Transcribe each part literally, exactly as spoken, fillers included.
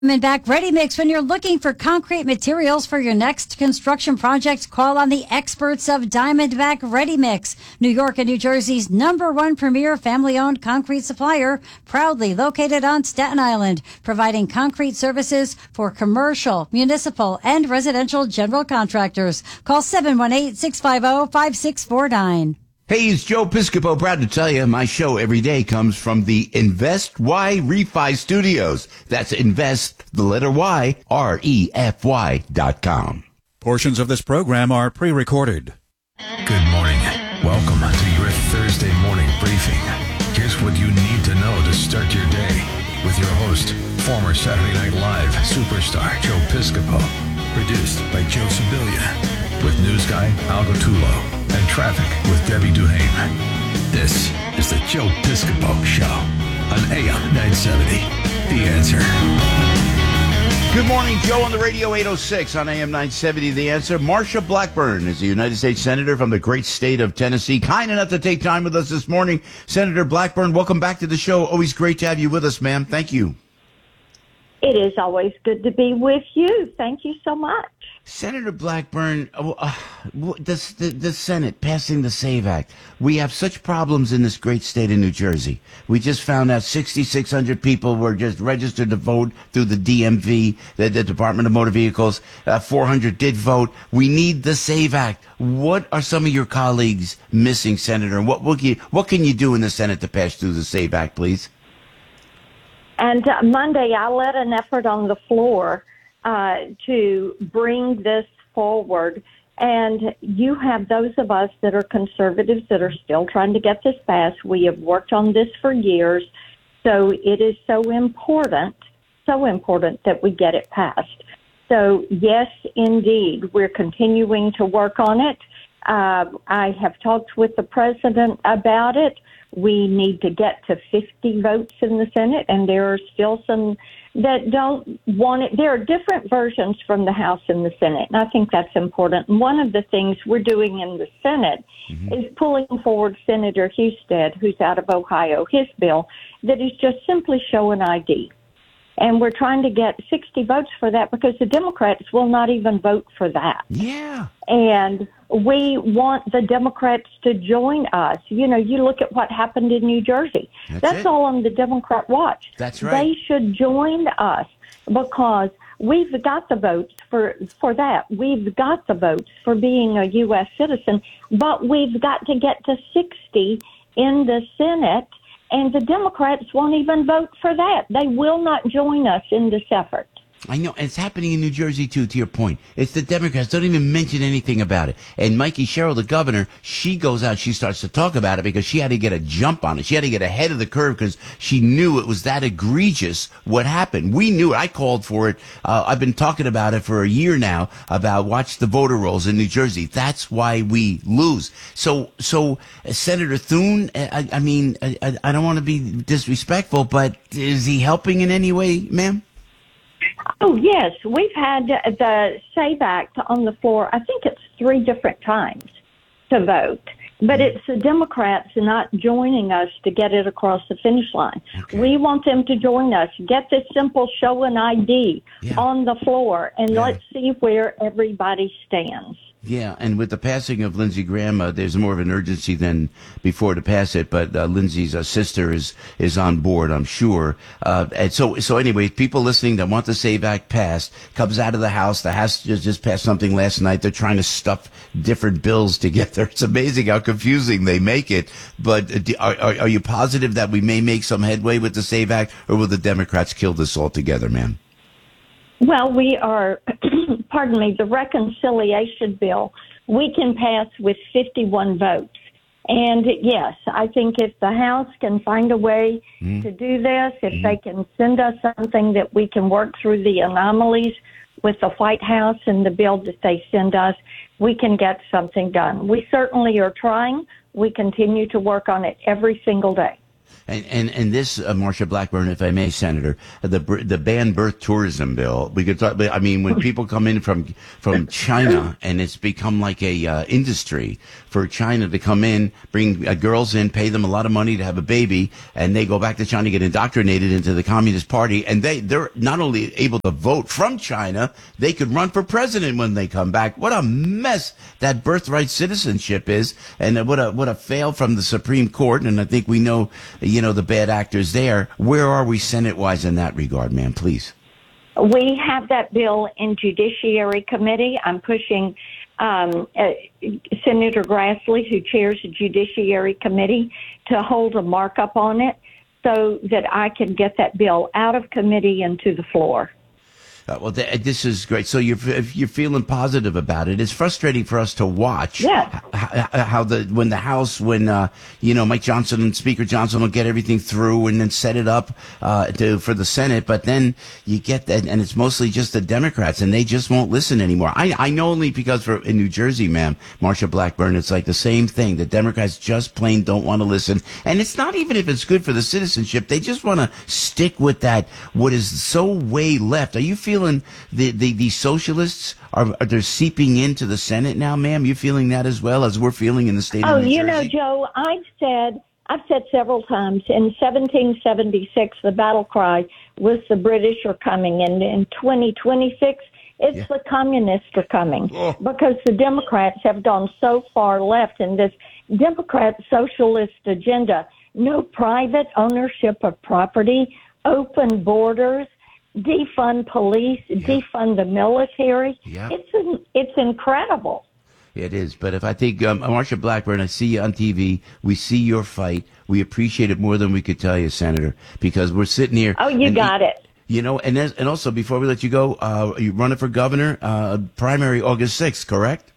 Diamondback Ready Mix. When you're looking for concrete materials for your next construction project, call on the experts of Diamondback Ready Mix, New York and New Jersey's number one premier family-owned concrete supplier, proudly located on Staten Island, providing concrete services for commercial, municipal, and residential general contractors. Call seven one eight, six five zero, five six four nine. Hey, it's Joe Piscopo. Proud to tell you my show every day comes from the Invest Y Refi Studios. That's Invest, the letter Y, R E F Y dot com. Portions of this program are pre-recorded. Good morning. Welcome to your Thursday morning briefing. Here's what you need to know to start your day with your host, former Saturday Night Live superstar Joe Piscopo. Produced by Joe Sibilia. With news guy Al Gottulo and traffic with Debbie Duhane. This is the Joe Piscopo Show on A M nine seventy. The Answer. Good morning, Joe on the radio, eight oh six on A M nine seventy. The Answer. Marsha Blackburn is a United States Senator from the great state of Tennessee. Kind enough to take time with us this morning. Senator Blackburn, welcome back to the show. Always great to have you with us, ma'am. Thank you. It is always good to be with you. Thank you so much. Senator Blackburn, uh, the, the, the Senate passing the SAVE Act. We have such problems in this great state of New Jersey. We just found out sixty-six hundred people were just registered to vote through the D M V, the, the Department of Motor Vehicles. Uh, four hundred did vote. We need the SAVE Act. What are some of your colleagues missing, Senator? And what, what, you, what can you do in the Senate to pass through the SAVE Act, please? And uh, Monday, I led an effort on the floor uh, to bring this forward. And you have those of us that are conservatives that are still trying to get this passed. We have worked on this for years. So it is so important, so important that we get it passed. So, yes, indeed, we're continuing to work on it. Uh, I have talked with the president about it. We need to get to fifty votes in the Senate, and there are still some that don't want it. There are different versions from the House and the Senate, and I think that's important. And one of the things we're doing in the Senate mm-hmm. is pulling forward Senator Husted, who's out of Ohio, his bill that is just simply show an I D. And we're trying to get sixty votes for that because the Democrats will not even vote for that. Yeah. And we want the Democrats to join us. You know, you look at what happened in New Jersey. That's, That's all on the Democrat watch. That's right. They should join us because we've got the votes for for that. We've got the votes for being a U S citizen, but we've got to get to sixty in the Senate. And the Democrats won't even vote for that. They will not join us in this effort. I know. It's happening in New Jersey, too, to your point. It's the Democrats don't even mention anything about it. And Mikey Sherrill, the governor, she goes out, she starts to talk about it because she had to get a jump on it. She had to get ahead of the curve because she knew it was that egregious what happened. We knew it. I called for it. Uh, I've been talking about it for a year now about watch the voter rolls in New Jersey. That's why we lose. So, so uh, Senator Thune, I, I mean, I, I don't want to be disrespectful, but is he helping in any way, ma'am? Oh, yes. We've had the SAVE Act on the floor, I think it's three different times to vote. But it's the Democrats not joining us to get it across the finish line. Okay. We want them to join us. Get this simple show an I D yeah. on the floor, and yeah. let's see where everybody stands. Yeah, and with the passing of Lindsey Graham, uh, there's more of an urgency than before to pass it. But uh, Lindsey's uh, sister is is on board, I'm sure. Uh, and so, so anyway, people listening that want the SAVE Act passed comes out of the House. The House just, just passed something last night. They're trying to stuff different bills together. It's amazing how confusing they make it. But uh, are, are, are you positive that we may make some headway with the SAVE Act, or will the Democrats kill this altogether, ma'am? Well, we are, pardon me, the reconciliation bill, we can pass with fifty-one votes. And yes, I think if the House can find a way mm. to do this, if mm. they can send us something that we can work through the anomalies with the White House and the bill that they send us, we can get something done. We certainly are trying. We continue to work on it every single day. And and, and this, uh, Marsha Blackburn, if I may, Senator, the the banned birth tourism bill. We could talk. I mean, when people come in from from China, and it's become like a uh, industry for China to come in, bring uh, girls in, pay them a lot of money to have a baby, and they go back to China, get indoctrinated into the Communist Party, and they they're not only able to vote from China, they could run for president when they come back. What a mess that birthright citizenship is, and what a what a fail from the Supreme Court. And I think we know, you know, the bad actors there. Where are we Senate-wise in that regard, ma'am, please? We have that bill in Judiciary Committee. I'm pushing um, uh, Senator Grassley, who chairs the Judiciary Committee, to hold a markup on it so that I can get that bill out of committee and to the floor. Uh, well, th- this is great. So you're if you're feeling positive about it. It's frustrating for us to watch. Yeah. How, how the when the House, when uh, you know Mike Johnson and Speaker Johnson will get everything through and then set it up uh, to for the Senate, but then you get that, and it's mostly just the Democrats, and they just won't listen anymore. I I know only because for in New Jersey, ma'am, Marsha Blackburn, it's like the same thing. The Democrats just plain don't want to listen, and it's not even if it's good for the citizenship. They just want to stick with that what is so way left. Are you feeling Feeling the, the, the socialists are, are they're seeping into the Senate now, ma'am? You feeling that as well as we're feeling in the state oh, of New Jersey? Oh, you know, Joe, I've said I've said several times in seventeen seventy-six the battle cry was the British are coming, and in twenty twenty-six it's yeah. the communists are coming oh. because the Democrats have gone so far left in this Democrat socialist agenda. No private ownership of property, open borders. Defund police, yeah. defund the military. Yeah. It's it's incredible. It is. But if I think, um, Marsha Blackburn, I see you on T V. We see your fight. We appreciate it more than we could tell you, Senator, because we're sitting here. Oh, you got it. You know, and and also before we let you go, uh, you running for governor, uh, primary August sixth, correct?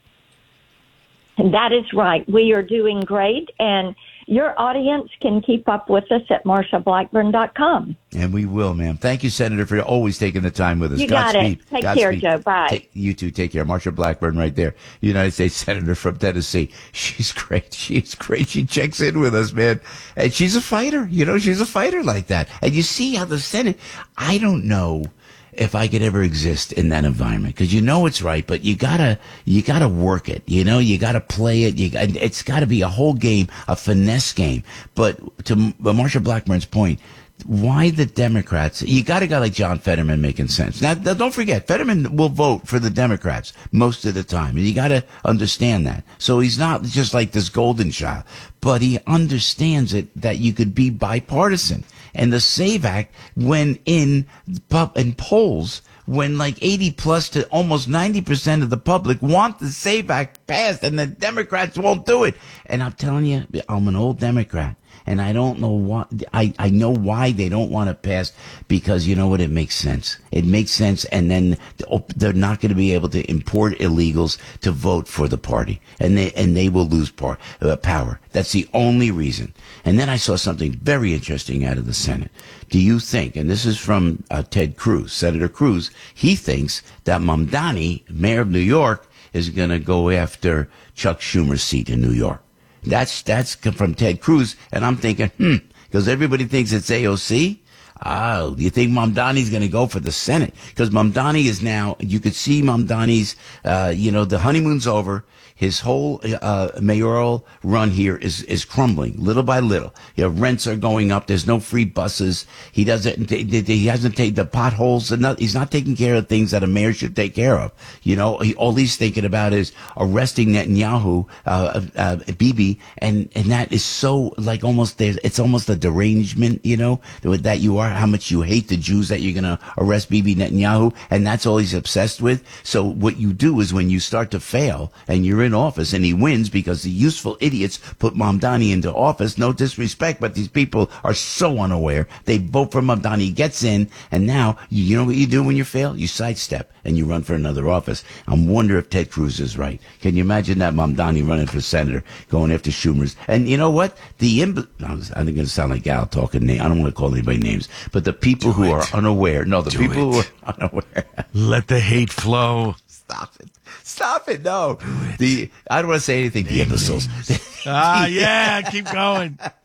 That is right. We are doing great, and your audience can keep up with us at marsha blackburn dot com. And we will, ma'am. Thank you, Senator, for always taking the time with us. You got Godspeed. it. Take Godspeed. care, Joe. Bye. Take, you too. Take care. Marsha Blackburn right there, United States Senator from Tennessee. She's great. She's great. She checks in with us, man. And she's a fighter. You know, she's a fighter like that. And you see how the Senate, I don't know if I could ever exist in that environment, because you know it's right, but you gotta you gotta work it. You know, you gotta play it. You it's got to be a whole game, a finesse game. But to Marsha Blackburn's point, why the Democrats? You got a guy like John Fetterman making sense. Now, don't forget, Fetterman will vote for the Democrats most of the time, and you got to understand that. So he's not just like this golden child, but he understands it that you could be bipartisan. And the SAVE Act, when in in polls, when like eighty plus to almost ninety percent of the public want the SAVE Act passed, and the Democrats won't do it. And I'm telling you, I'm an old Democrat. And I don't know why, I, I know why they don't want it passed, because you know what? It makes sense. It makes sense. And then they're not going to be able to import illegals to vote for the party, and they, and they will lose par, uh, power. That's the only reason. And then I saw something very interesting out of the Senate. Do you think, and this is from uh, Ted Cruz, Senator Cruz, he thinks that Mamdani, mayor of New York, is going to go after Chuck Schumer's seat in New York. That's that's from Ted Cruz, and I'm thinking, hmm, because everybody thinks it's A O C. Oh, do you think Mamdani's going to go for the Senate? Because Mamdani is now, you could see Mamdani's, uh, you know, the honeymoon's over. His whole uh, mayoral run here is is crumbling little by little. You know, rents are going up. There's no free buses. He doesn't. He hasn't taken the potholes. And not, he's not taking care of things that a mayor should take care of. You know, he, all he's thinking about is arresting Netanyahu, uh, uh, Bibi, and and that is so like almost there. It's almost a derangement. You know, that you are how much you hate the Jews that you're going to arrest Bibi Netanyahu, and that's all he's obsessed with. So what you do is when you start to fail and you're in office and he wins because the useful idiots put Mamdani into office. No disrespect, but these people are so unaware. They vote for Mamdani, he gets in, and now you, you know what you do when you fail? You sidestep and you run for another office. I wonder if Ted Cruz is right. Can you imagine that Mamdani running for senator, going after Schumer's? And you know what? The imb- I'm going to sound like Gal talking. I don't want to call anybody names, but the people do who it. are unaware. No, the do people it. who are unaware. Let the hate flow. Stop it. Stop it. No. The I don't want to say anything. The imbeciles. Ah, yeah. Keep going.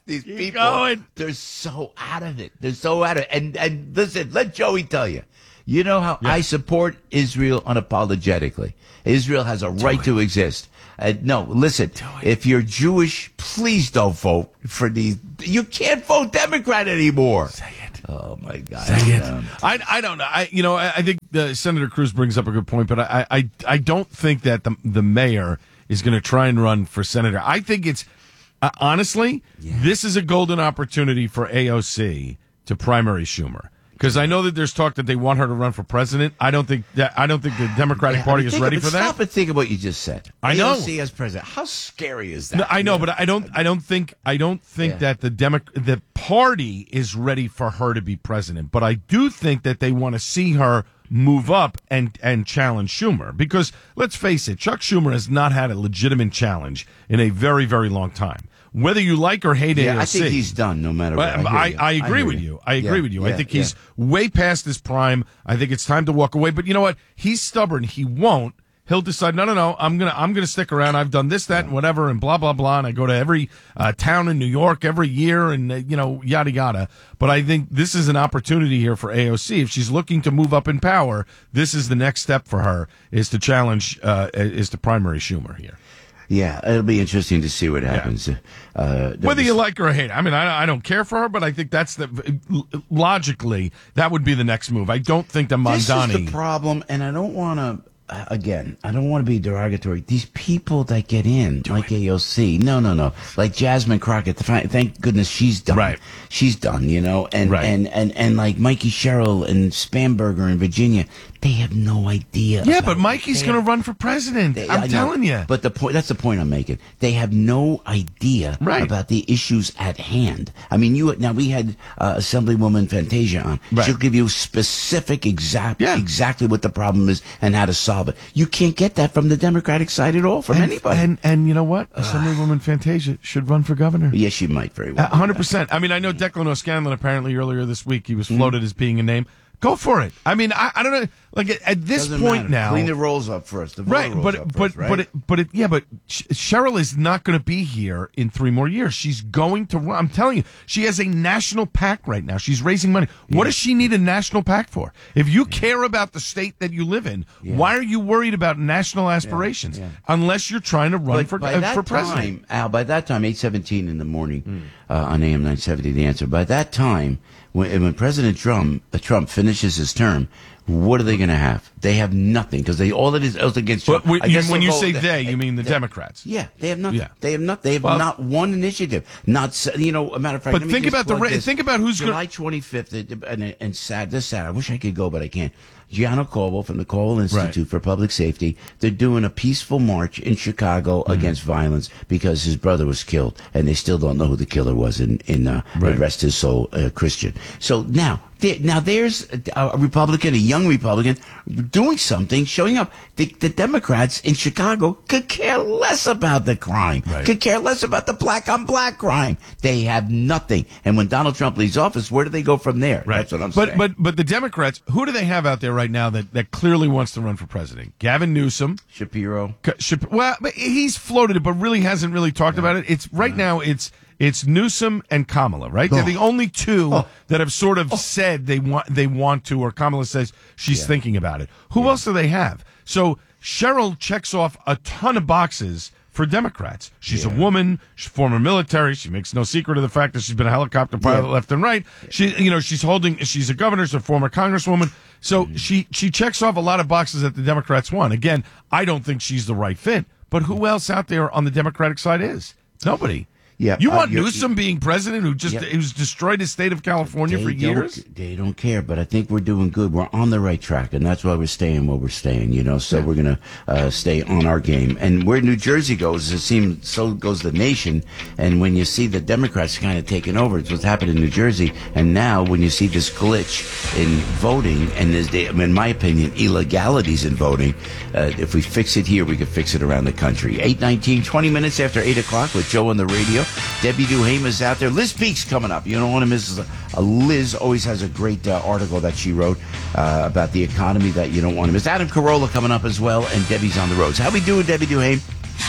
These Keep people, going. they're so out of it. They're so out of it. And, and listen, let Joey tell you. You know how Yeah. I support Israel unapologetically. Israel has a right to exist. Uh, no, listen, if you're Jewish, please don't vote for these. You can't vote Democrat anymore. Say it. Oh, my God. Say it. Um, I, I don't know. I you know I, I think uh, Senator Cruz brings up a good point, but I I, I don't think that the the mayor is going to try and run for senator. I think it's uh, honestly this is a golden opportunity for A O C to primary Schumer. Because I know that there's talk that they want her to run for president. I don't think that I don't think the Democratic yeah, Party I mean, is think ready of- for that. Stop and think of what you just said. I know. A O C as president. How scary is that? No, I know, but I don't. I don't think. I don't think Yeah. that the Demo- the party is ready for her to be president. But I do think that they want to see her move up and and challenge Schumer. Because let's face it, Chuck Schumer has not had a legitimate challenge in a very very long time. Whether you like or hate Yeah, A O I C, think he's done no matter what. But I, I, hear you. I agree hear with you. I agree Yeah, with you. I yeah, think yeah. he's way past his prime. I think it's time to walk away. But you know what? He's stubborn. He won't. He'll decide, no, no, no, I'm going to I'm gonna stick around. I've done this, that, and whatever, and blah, blah, blah. And I go to every uh, town in New York every year and, uh, you know, yada, yada. But I think this is an opportunity here for A O C. If she's looking to move up in power, this is the next step for her, is to challenge, uh, is to primary Schumer here. Yeah, it'll be interesting to see what happens. Uh, Whether you like her or hate her. I mean, I, I don't care for her, but I think that's the logically that would be the next move. I don't think that Mondani. This is the problem, and I don't want to. Uh, again, I don't want to be derogatory. These people that get in, Do like it. A O C, no, no, no, like Jasmine Crockett. Thank goodness she's done. Right, she's done. You know, and right. and, and and like Mikey Sherrill and Spamberger in Virginia, they have no idea. Yeah, about but Mikey's going to run for president. They, I'm I know, telling you. But the point—that's the point I'm making. They have no idea right. about the issues at hand. I mean, you now we had uh, Assemblywoman Fantasia on. Right. She'll give you specific, exact, yeah. exactly what the problem is and how to solve it. You can't get that from the Democratic side at all, from and, anybody. And and you know what? Assemblywoman Fantasia should run for governor. Yes, she might very well. one hundred percent. I mean, I know Declan O'Scanlan apparently earlier this week he was floated mm. as being a name. Go for it. I mean, I, I don't know. Like at, at this Doesn't point matter. now, clean the rolls up first. The right? rolls But up but first, right? but it, but it, yeah. But Cheryl is not going to be here in three more years. She's going to run. I'm telling you, she has a national PAC right now. She's raising money. Yeah. What does she need a national PAC for? If you yeah. care about the state that you live in, yeah. why are you worried about national aspirations? Yeah. Yeah. Unless you're trying to run but for by uh, that for president. Time, Al, by that time, eight seventeen in the morning mm. uh, on A M nine seventy, The Answer. By that time, when, when President Trump uh, Trump finishes his term, what are they going to have? They have nothing because they all it is is against Trump. But when, you, when you vote, say they, they, you mean the they, Democrats? Yeah, they have nothing. Yeah. They have not. They have well, not one initiative. Not you know. A matter of fact, but let me think just about the plug this. think about who's July twenty-fifth and and sad. This sad. I wish I could go, but I can't. Gianna Coble from the Coble Institute right. for Public Safety. They're doing a peaceful march in Chicago mm-hmm. against violence because his brother was killed, and they still don't know who the killer was. In in uh, right. rest his soul, uh, Christian. So now. Now there's a Republican, a young Republican, doing something, showing up. The, the Democrats in Chicago could care less about the crime, right. could care less about the black on black crime. They have nothing. And when Donald Trump leaves office, where do they go from there? Right. That's what I'm but, saying. But but the Democrats, who do they have out there right now that, that clearly wants to run for president? Gavin Newsom, Shapiro. Shap- well, but he's floated it, but really hasn't really talked yeah. about it. It's right yeah. now. It's. It's Newsom and Kamala, right? Oh. They're the only two oh. that have sort of oh. said they want they want to, or Kamala says she's yeah. thinking about it. Who yeah. else do they have? So Cheryl checks off a ton of boxes for Democrats. She's yeah. a woman, she's former military. She makes no secret of the fact that she's been a helicopter pilot yeah. left and right. She, you know, she's holding. She's a governor, she's a former congresswoman. So mm. she she checks off a lot of boxes that the Democrats want. Again, I don't think she's the right fit. But who else out there on the Democratic side is? Nobody. Yeah, you want uh, Newsom being president who just yep. who's destroyed the state of California they for years? They don't care, but I think we're doing good. We're on the right track, and that's why we're staying where we're staying, you know, so yeah. we're going to uh, stay on our game. And where New Jersey goes, it seems so goes the nation. And when you see the Democrats kind of taking over, it's what's happened in New Jersey. And now when you see this glitch in voting, and there's, in my opinion, illegalities in voting, uh, if we fix it here, we could fix it around the country. eight nineteen, twenty minutes after eight o'clock with Joe on the radio. Debbie Duhame is out there. Liz Peek's coming up. You don't want to miss. Uh, Liz always has a great uh, article that she wrote uh, about the economy that you don't want to miss. Adam Carolla coming up as well, and Debbie's on the roads. How we doing, Debbie Duhame?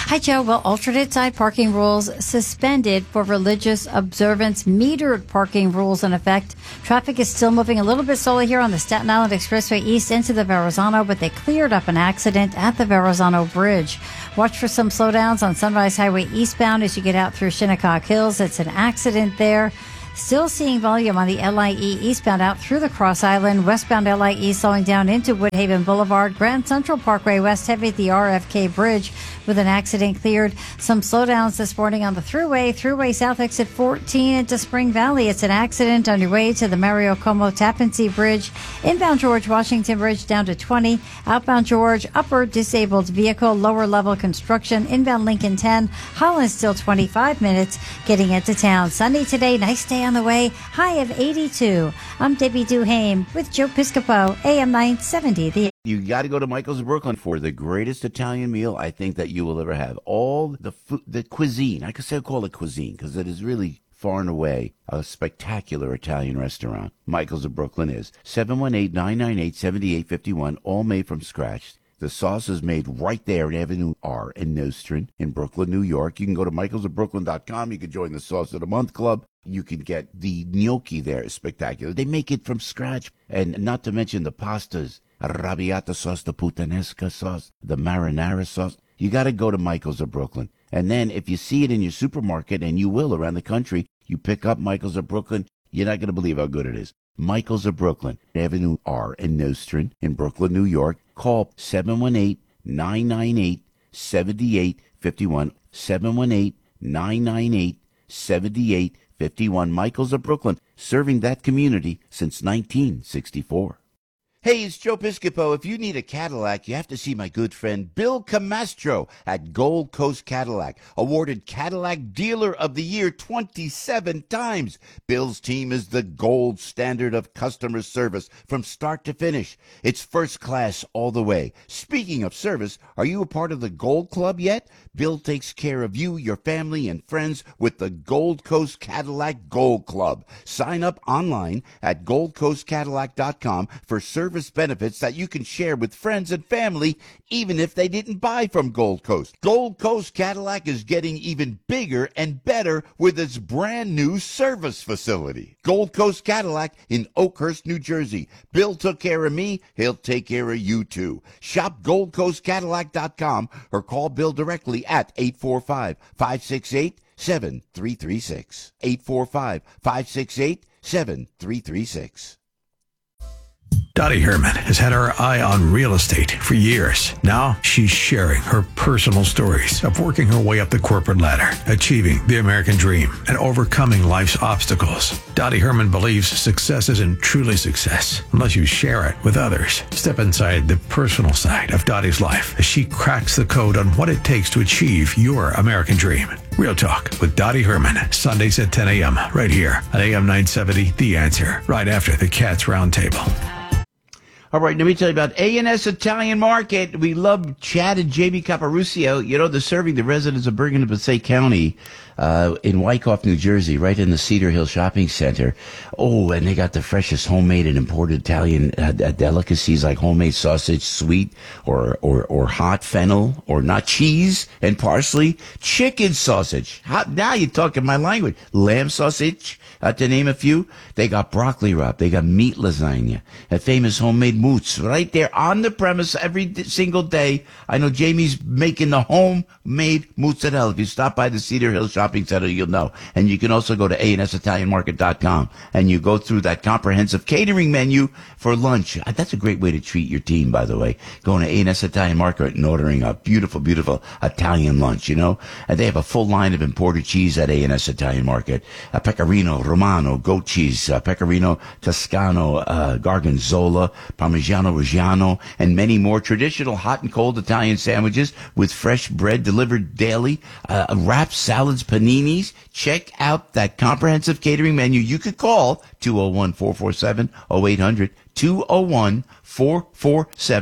Hi, Joe. Well, alternate side parking rules suspended for religious observance. Metered parking rules in effect. Traffic is still moving a little bit slowly here on the Staten Island Expressway east into the Verrazano, but they cleared up an accident at the Verrazano Bridge. Watch for some slowdowns on Sunrise Highway eastbound as you get out through Shinnecock Hills. It's an accident there. Still seeing volume on the L I E eastbound out through the Cross Island. Westbound L I E slowing down into Woodhaven Boulevard. Grand Central Parkway west heavy at the R F K Bridge with an accident cleared. Some slowdowns this morning on the Thruway. Thruway south exit fourteen into Spring Valley. It's an accident on your way to the Mario Como Tappan Zee Bridge. Inbound George Washington Bridge down to twenty. Outbound George upper disabled vehicle lower level construction. Inbound Lincoln ten. Holland still twenty-five minutes getting into town. Sunny today. Nice day on the way. High of eighty-two. I'm Debbie Duhame with Joe Piscopo, A M nine seventy. The You got to go to Michael's of Brooklyn for the greatest Italian meal I think that you will ever have. All the food, the cuisine, I could say I call it cuisine because it is really far and away a spectacular Italian restaurant. Michael's of Brooklyn is seven one eight, nine nine eight, seven eight five one, all made from scratch. The sauce is made right there at Avenue R in Nostrand in Brooklyn, New York. You can go to michaels of brooklyn dot com. You can join the Sauce of the Month Club. You can get the gnocchi there. It's spectacular. They make it from scratch. And not to mention the pastas, arrabbiata sauce, the puttanesca sauce, the marinara sauce. You got to go to Michael's of Brooklyn. And then if you see it in your supermarket, and you will around the country, you pick up Michael's of Brooklyn, you're not going to believe how good it is. Michael's of Brooklyn, Avenue R in Nostrand in Brooklyn, New York. Call seven one eight, nine nine eight, seven eight five one, seven one eight, nine nine eight, seven eight five one. Michael's of Brooklyn, serving that community since nineteen sixty-four. Hey, it's Joe Piscopo. If you need a Cadillac, you have to see my good friend Bill Camastro at Gold Coast Cadillac, awarded Cadillac Dealer of the Year twenty-seven times. Bill's team is the gold standard of customer service from start to finish. It's first class all the way. Speaking of service, are you a part of the Gold Club yet? Bill takes care of you, your family, and friends with the Gold Coast Cadillac Gold Club. Sign up online at gold coast cadillac dot com for service benefits that you can share with friends and family, even if they didn't buy from Gold Coast. Gold Coast Cadillac is getting even bigger and better with its brand new service facility. Gold Coast Cadillac in Oakhurst, New Jersey. Bill took care of me. He'll take care of you too. Shop gold coast cadillac dot com or call Bill directly at eight four five, five six eight, seven three three six. eight four five, five six eight, seven three three six. Dottie Herman has had her eye on real estate for years. Now she's sharing her personal stories of working her way up the corporate ladder, achieving the American dream, and overcoming life's obstacles. Dottie Herman believes success isn't truly success unless you share it with others. Step inside the personal side of Dottie's life as she cracks the code on what it takes to achieve your American dream. Real Talk with Dottie Herman, Sundays at ten a.m. right here on A M nine seventy, The Answer, right after the Cats Roundtable. All right, let me tell you about A and S Italian Market. We love Chad and Jamie Caparucio. You know, they're serving the residents of Bergen and Passaic County uh, in Wyckoff, New Jersey, right in the Cedar Hill Shopping Center. Oh, and they got the freshest homemade and imported Italian uh, delicacies like homemade sausage, sweet or, or, or hot fennel, or not cheese and parsley, chicken sausage. How, now you're talking my language. Lamb sausage, uh, to name a few. They got broccoli wrap. They got meat lasagna, a famous homemade mousse right there on the premise every d- single day. I know Jamie's making the homemade mozzarella. If you stop by the Cedar Hill Shopping Center, you'll know. And you can also go to A and S Italian Market dot com and you go through that comprehensive catering menu for lunch. That's a great way to treat your team, by the way. Going to A and S Italian Market and ordering a beautiful, beautiful Italian lunch, you know. And they have a full line of imported cheese at A and S Italian Market. Uh, Pecorino Romano, goat cheese, uh, Pecorino Toscano, uh, Gorgonzola, Parmigiano Reggiano, and many more traditional hot and cold Italian sandwiches with fresh bread delivered daily, uh, wraps, salads, paninis. Check out that comprehensive catering menu. You could call two oh one, four four seven, oh eight hundred, two oh one, four four seven,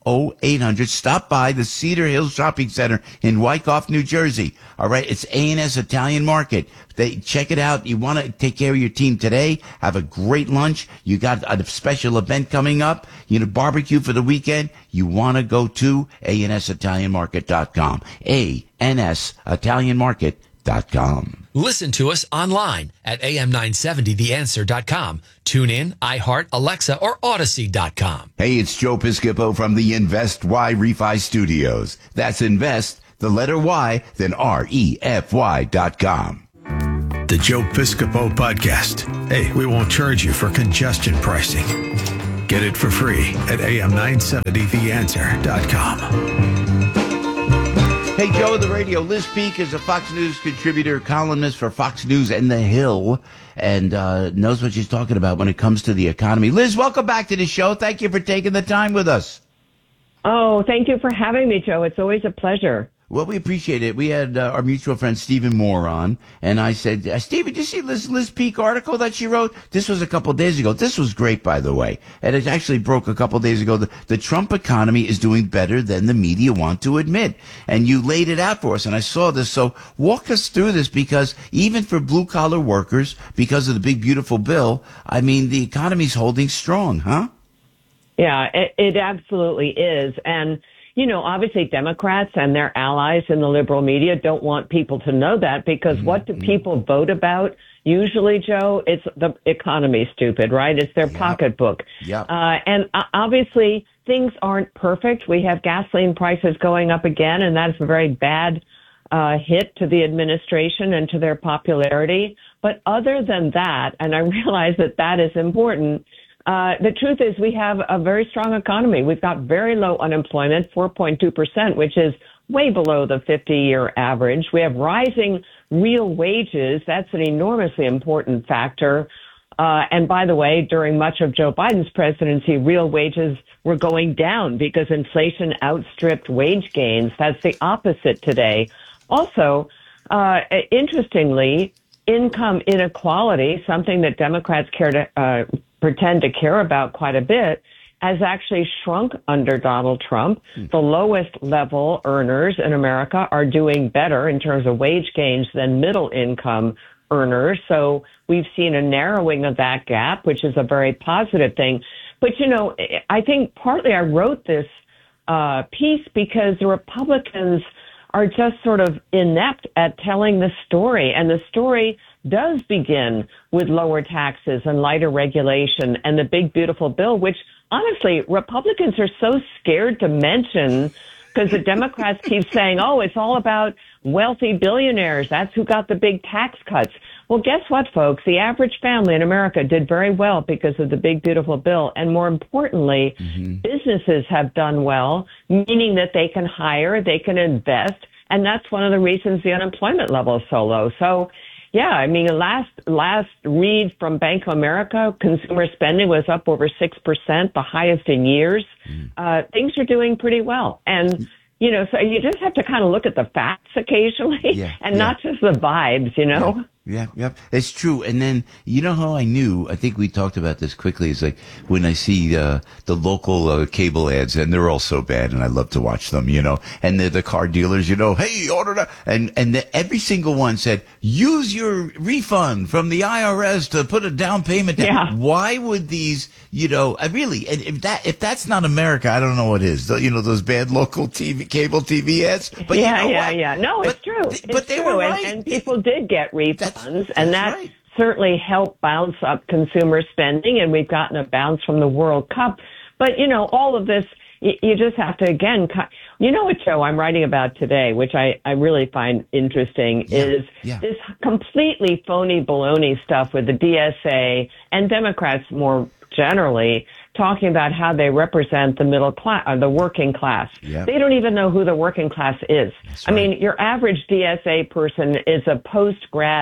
oh eight hundred. Stop by the Cedar Hill Shopping Center in Wyckoff, New Jersey. All right. It's A and S Italian Market. They check it out. You want to take care of your team today. Have a great lunch. You got a special event coming up. You know, barbecue for the weekend. You want to go to A N S Italian Market dot com. A N S Italian Market dot com. Listen to us online at A M nine seventy the answer dot com. Tune in, iHeart, Alexa, or Odyssey dot com. Hey, it's Joe Piscopo from the Invest Y Refi Studios. That's Invest, the letter Y, then R E F Y dot com. The Joe Piscopo Podcast. Hey, we won't charge you for congestion pricing. Get it for free at A M nine seventy the answer dot com. Hey, Joe, the radio. Liz Peek is a Fox News contributor, columnist for Fox News and The Hill, and uh, knows what she's talking about when it comes to the economy. Liz, welcome back to the show. Thank you for taking the time with us. Oh, thank you for having me, Joe. It's always a pleasure. Well, we appreciate it. We had uh, our mutual friend Stephen Moore on, and I said, uh, Stephen, did you see Liz, Liz Peek article that she wrote? This was a couple of days ago. This was great, by the way. And it actually broke a couple of days ago. The, the Trump economy is doing better than the media want to admit. And you laid it out for us, and I saw this. So walk us through this, because even for blue-collar workers, because of the big, beautiful bill, I mean, the economy's holding strong, huh? Yeah, it, it absolutely is. And you know, obviously Democrats and their allies in the liberal media don't want people to know that, because mm-hmm. what do people vote about? Usually, Joe, it's the economy, stupid, right? It's their yep. pocketbook. Yep. Uh, and uh, obviously things aren't perfect. We have gasoline prices going up again, and that's a very bad uh, hit to the administration and to their popularity. But other than that, and I realize that that is important, Uh, the truth is we have a very strong economy. We've got very low unemployment, four point two percent, which is way below the fifty-year average. We have rising real wages. That's an enormously important factor. Uh, and by the way, during much of Joe Biden's presidency, real wages were going down because inflation outstripped wage gains. That's the opposite today. Also, uh, interestingly, income inequality, something that Democrats care to uh, pretend to care about quite a bit, has actually shrunk under Donald Trump. Mm. The lowest level earners in America are doing better in terms of wage gains than middle income earners. So we've seen a narrowing of that gap, which is a very positive thing. But, you know, I think partly I wrote this uh, piece because the Republicans are just sort of inept at telling the story. And the story does begin with lower taxes and lighter regulation and the big, beautiful bill, which honestly, Republicans are so scared to mention because the Democrats keep saying, oh, it's all about wealthy billionaires. That's who got the big tax cuts. Well, guess what, folks? The average family in America did very well because of the big, beautiful bill. And more importantly, mm-hmm. businesses have done well, meaning that they can hire, they can invest. And that's one of the reasons the unemployment level is so low. So, yeah, I mean, last last read from Bank of America, consumer spending was up over six percent, the highest in years. Mm. Uh, things are doing pretty well. And, you know, so you just have to kind of look at the facts occasionally yeah, and yeah. not just the vibes, you know? Yeah. Yeah, yeah, it's true. And then, you know how I knew, I think we talked about this quickly, is like when I see uh, the local uh, cable ads, and they're all so bad, and I love to watch them, you know, and they're the car dealers, you know, hey, order that. And, and the, every single one said, use your refund from the I R S to put a down payment down. Yeah. Why would these, you know, I really, and if that, if that's not America, I don't know what is. The, you know, those bad local T V, cable T V ads. But yeah, you know yeah, what? yeah. No, but, it's true. Th- it's but they true. were right. And, and people did get refunds. That's, and that's that right. certainly helped bounce up consumer spending, and we've gotten a bounce from the World Cup. But, you know, all of this, you, you just have to, again, you know what, Joe, I'm writing about today, which I, I really find interesting, yeah, is yeah. this completely phony baloney stuff with the D S A and Democrats more generally talking about how they represent the middle class, or the working class. Yep. They don't even know who the working class is. That's I right. mean, your average D S A person is a post-grad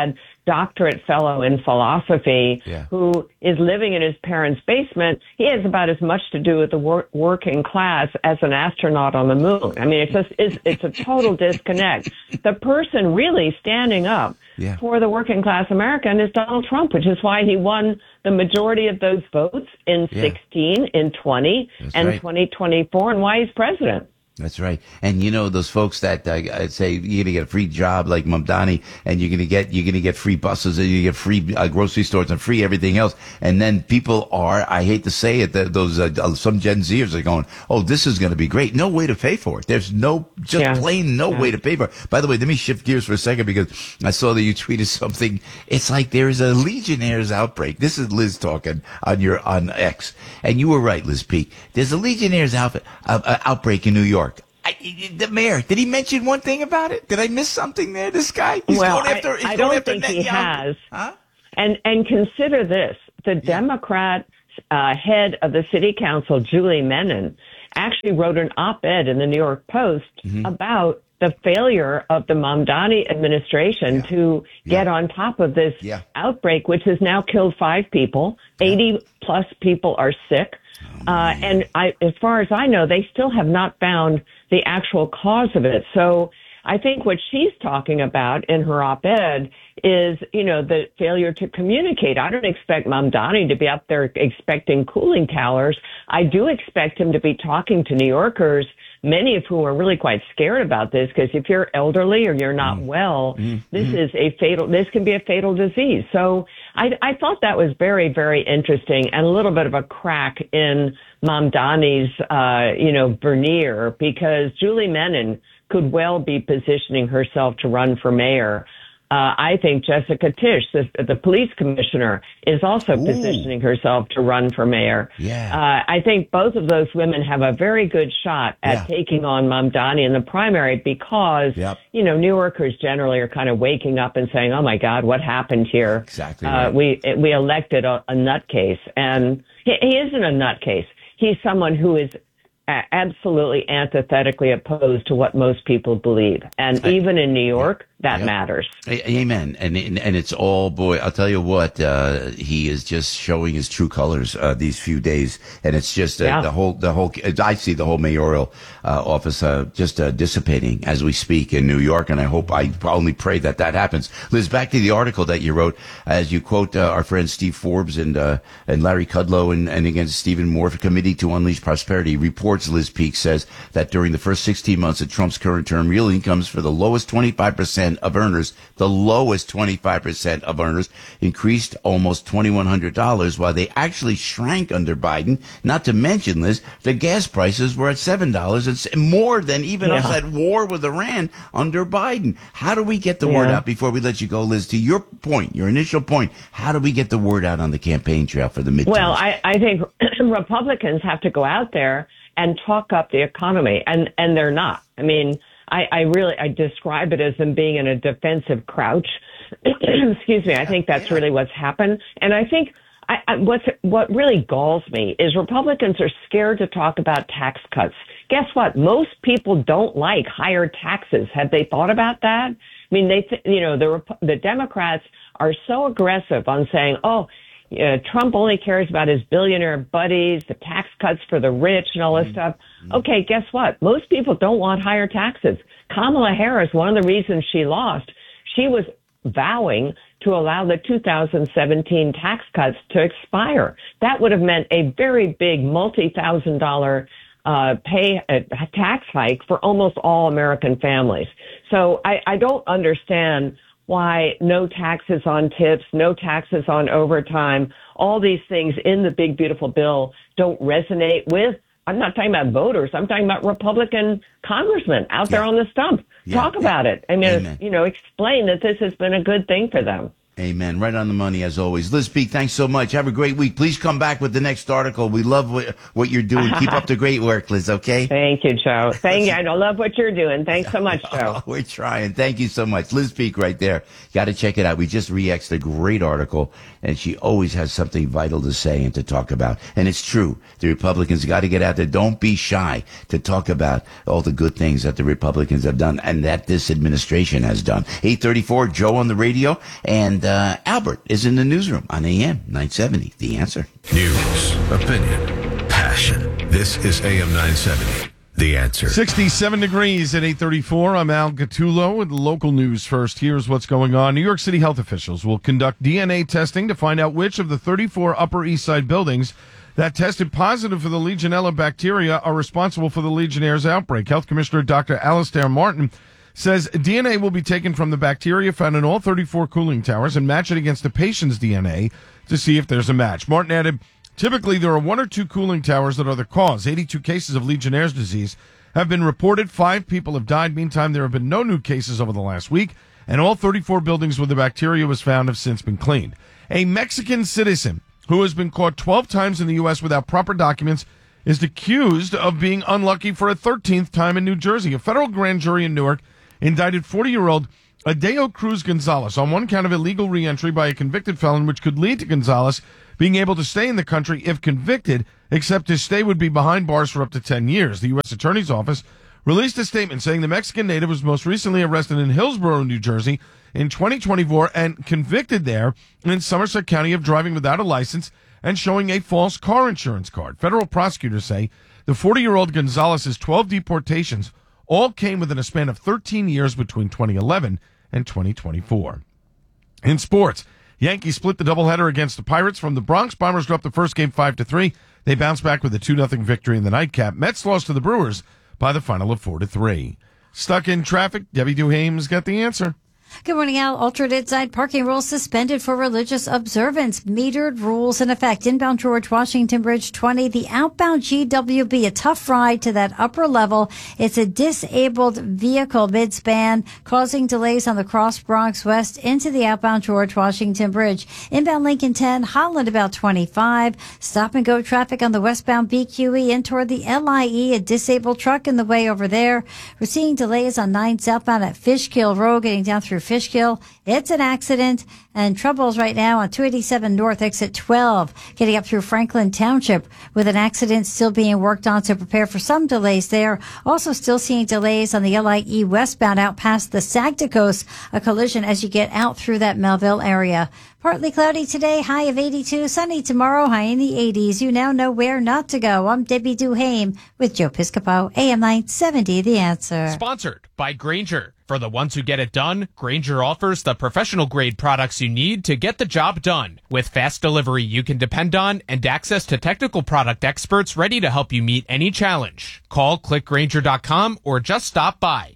doctorate fellow in philosophy yeah. who is living in his parents' basement. He has about as much to do with the wor- working class as an astronaut on the moon. I mean, it's just, it's, it's a total disconnect. The person really standing up yeah. for the working class American is Donald Trump, which is why he won the majority of those votes in yeah. sixteen, in twenty, That's and right. twenty twenty-four, and why he's president. That's right. And you know, those folks that uh, say you're going to get a free job like Mamdani, and you're going to get, you're going to get free buses, and you get free uh, grocery stores and free everything else. And then people are, I hate to say it, that those, uh, some Gen Zers are going, oh, this is going to be great. No way to pay for it. There's no, just yeah. plain no yeah. way to pay for it. By the way, let me shift gears for a second because I saw that you tweeted something. It's like there is a Legionnaires outbreak. This is Liz talking on your, on X. And you were right, Liz Peek. There's a Legionnaires outfit, uh, uh, outbreak in New York. I, the mayor, did he mention one thing about it? Did I miss something there? This guy? He's well, going after, I, I don't think he has. Huh? And and consider this: the yeah. Democrat uh, head of the city council, Julie Menon, actually wrote an op-ed in the New York Post mm-hmm. about the failure of the Mamdani administration yeah. to yeah. get on top of this yeah. outbreak, which has now killed five people. Yeah. eighty plus people are sick. Oh, uh, and I, as far as I know, they still have not found the actual cause of it. So I think what she's talking about in her op-ed is, you know, the failure to communicate. I don't expect Mamdani to be up there expecting cooling towers. I do expect him to be talking to New Yorkers, many of whom are really quite scared about this, because if you're elderly or you're not mm. well, mm-hmm. this mm-hmm. is a fatal, this can be a fatal disease. So I, I thought that was very, very interesting and a little bit of a crack in Mamdani's, uh, you know, veneer, because Julie Menon could well be positioning herself to run for mayor. Uh, I think Jessica Tisch, the, the police commissioner, is also Ooh. positioning herself to run for mayor. Yeah. Uh, I think both of those women have a very good shot at yeah. taking on Mamdani in the primary because, yep. you know, New Yorkers generally are kind of waking up and saying, oh, my God, what happened here? Exactly uh, right. We we elected a, a nutcase. And he, he isn't a nutcase. He's someone who is absolutely antithetically opposed to what most people believe. And I, even in New York, that yep. matters. Amen. And and it's all, boy, I'll tell you what, uh, he is just showing his true colors uh, these few days. And it's just uh, yeah. the whole, the whole, I see the whole mayoral uh, office uh, just uh, dissipating as we speak in New York. And I hope, I only pray that that happens. Liz, back to the article that you wrote, as you quote uh, our friends Steve Forbes and uh, and Larry Kudlow and, and against Stephen Moore, Committee to Unleash Prosperity reports, Liz Peek says that during the first sixteen months of Trump's current term, real incomes for the lowest twenty-five percent of earners, the lowest twenty-five percent of earners, increased almost twenty-one hundred dollars, while they actually shrank under Biden. Not to mention, Liz, the gas prices were at seven dollars. It's more than even yeah. us at war with Iran under Biden. How do we get the yeah. word out before we let you go, Liz? To your point, your initial point, how do we get the word out on the campaign trail for the midterms? Well, I, I think Republicans have to go out there and talk up the economy, and, and they're not. I mean, I, I really, I describe it as them being in a defensive crouch. Excuse me. I think that's yeah. really what's happened. And I think I, I, what's, what really galls me is Republicans are scared to talk about tax cuts. Guess what? Most people don't like higher taxes. Have they thought about that? I mean, they, th- you know, the, the Democrats are so aggressive on saying, oh, Uh, Trump only cares about his billionaire buddies, the tax cuts for the rich and all this mm-hmm. stuff. Okay, guess what? Most people don't want higher taxes. Kamala Harris, one of the reasons she lost, she was vowing to allow the two thousand seventeen tax cuts to expire. That would have meant a very big multi-thousand dollar uh, pay uh, tax hike for almost all American families. So I, I don't understand why no taxes on tips, no taxes on overtime, all these things in the big, beautiful bill don't resonate with, I'm not talking about voters, I'm talking about Republican congressmen out yeah. there on the stump. Yeah. Talk about it. I mean, you know, explain that this has been a good thing for them. Amen. Right on the money, as always. Liz Peek, thanks so much. Have a great week. Please come back with the next article. We love what, what you're doing. Keep up the great work, Liz, okay? Thank you, Joe. Thank you. I love what you're doing. Thanks so much, Joe. Oh, we're trying. Thank you so much. Liz Peek right there. Got to check it out. We just re-X'd a great article, and she always has something vital to say and to talk about. And it's true. The Republicans got to get out there. Don't be shy to talk about all the good things that the Republicans have done and that this administration has done. eight thirty-four, Joe on the radio, and And uh, Albert is in the newsroom on A M nine seventy. The Answer. News, opinion, passion. This is A M nine seventy. The Answer. sixty-seven degrees at eight thirty-four. I'm Al Gattulo with local news first. Here's what's going on. New York City health officials will conduct D N A testing to find out which of the thirty-four Upper East Side buildings that tested positive for the Legionella bacteria are responsible for the Legionnaire's outbreak. Health Commissioner Doctor Alastair Martin says D N A will be taken from the bacteria found in all thirty-four cooling towers and match it against the patient's D N A to see if there's a match. Martin added, typically, there are one or two cooling towers that are the cause. eighty-two cases of Legionnaire's disease have been reported. Five people have died. Meantime, there have been no new cases over the last week, and all thirty-four buildings where the bacteria was found have since been cleaned. A Mexican citizen who has been caught twelve times in the U S without proper documents is accused of being unlucky for a thirteenth time in New Jersey. A federal grand jury in Newark indicted forty-year-old Adeo Cruz Gonzalez on one count of illegal reentry by a convicted felon, which could lead to Gonzalez being able to stay in the country if convicted, except his stay would be behind bars for up to ten years. The U S Attorney's Office released a statement saying the Mexican native was most recently arrested in Hillsborough, New Jersey in twenty twenty-four and convicted there in Somerset County of driving without a license and showing a false car insurance card. Federal prosecutors say the forty-year-old Gonzalez's twelve deportations all came within a span of thirteen years between twenty eleven and twenty twenty-four. In sports, Yankees split the doubleheader against the Pirates from the Bronx. Bombers dropped the first game five to three. They bounced back with a two nothing victory in the nightcap. Mets lost to the Brewers by the final of four to three. Stuck in traffic, Debbie Duhame's got the answer. Good morning, Al. Alternate side parking rules suspended for religious observance. Metered rules in effect. Inbound George Washington Bridge twenty. The outbound G W B, a tough ride to that upper level. It's a disabled vehicle mid-span, causing delays on the Cross Bronx West into the outbound George Washington Bridge. Inbound Lincoln ten, Holland about twenty-five. Stop and go traffic on the westbound B Q E in toward the L I E. A disabled truck in the way over there. We're seeing delays on nine southbound at Fishkill Road, getting down through Fishkill. It's an accident and troubles right now on two eighty-seven North, exit twelve, getting up through Franklin Township with an accident still being worked on, so prepare for some delays there. Also still seeing delays on the L I E westbound out past the Sagticos, a collision as you get out through that Melville area. Partly cloudy today, high of eighty-two. Sunny tomorrow, high in the eighties. You now know where not to go. I'm Debbie Duhame with Joe Piscopo, A M nine seventy, The Answer. Sponsored by Grainger. For the ones who get it done, Grainger offers the professional-grade products you need to get the job done. With fast delivery you can depend on and access to technical product experts ready to help you meet any challenge. Call click grainger dot com or just stop by.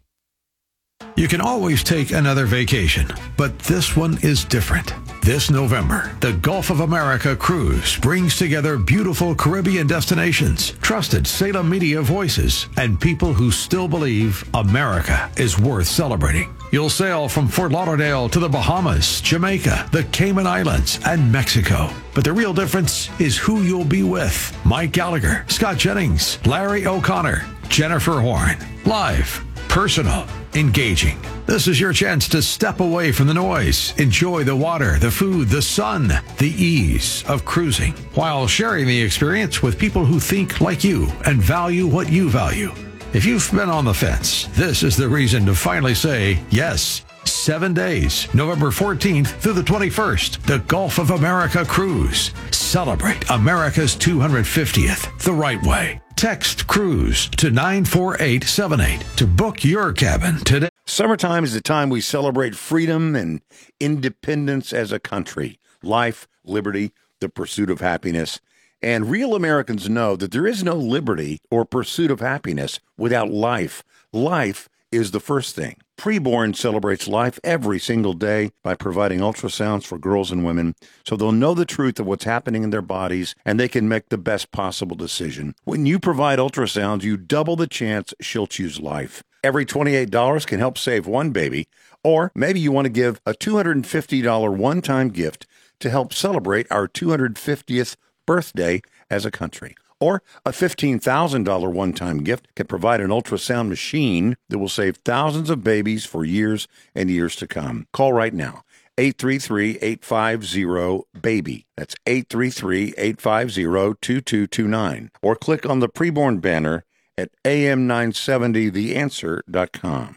You can always take another vacation, but this one is different. This November, the Gulf of America Cruise brings together beautiful Caribbean destinations, trusted Salem media voices, and people who still believe America is worth celebrating. You'll sail from Fort Lauderdale to the Bahamas, Jamaica, the Cayman Islands, and Mexico. But the real difference is who you'll be with. Mike Gallagher, Scott Jennings, Larry O'Connor, Jennifer Horn. Live, personal, engaging. This is your chance to step away from the noise, enjoy the water, the food, the sun, the ease of cruising, while sharing the experience with people who think like you and value what you value. If you've been on the fence, this is the reason to finally say yes. Seven days, November fourteenth through the twenty-first, the Gulf of America Cruise. Celebrate America's two hundred fiftieth the right way. Text CRUISE to nine four eight seven eight to book your cabin today. Summertime is the time we celebrate freedom and independence as a country. Life, liberty, the pursuit of happiness. And real Americans know that there is no liberty or pursuit of happiness without life. Life is the first thing. Preborn celebrates life every single day by providing ultrasounds for girls and women so they'll know the truth of what's happening in their bodies and they can make the best possible decision. When you provide ultrasounds, you double the chance she'll choose life. Every twenty-eight dollars can help save one baby, or maybe you want to give a two hundred fifty dollars one-time gift to help celebrate our two hundred fiftieth birthday as a country. Or a fifteen thousand dollars one-time gift can provide an ultrasound machine that will save thousands of babies for years and years to come. Call right now, eight three three, eight five zero, BABY. That's eight three three, eight five zero, two two two nine. Or click on the preborn banner at A M nine seventy the answer dot com.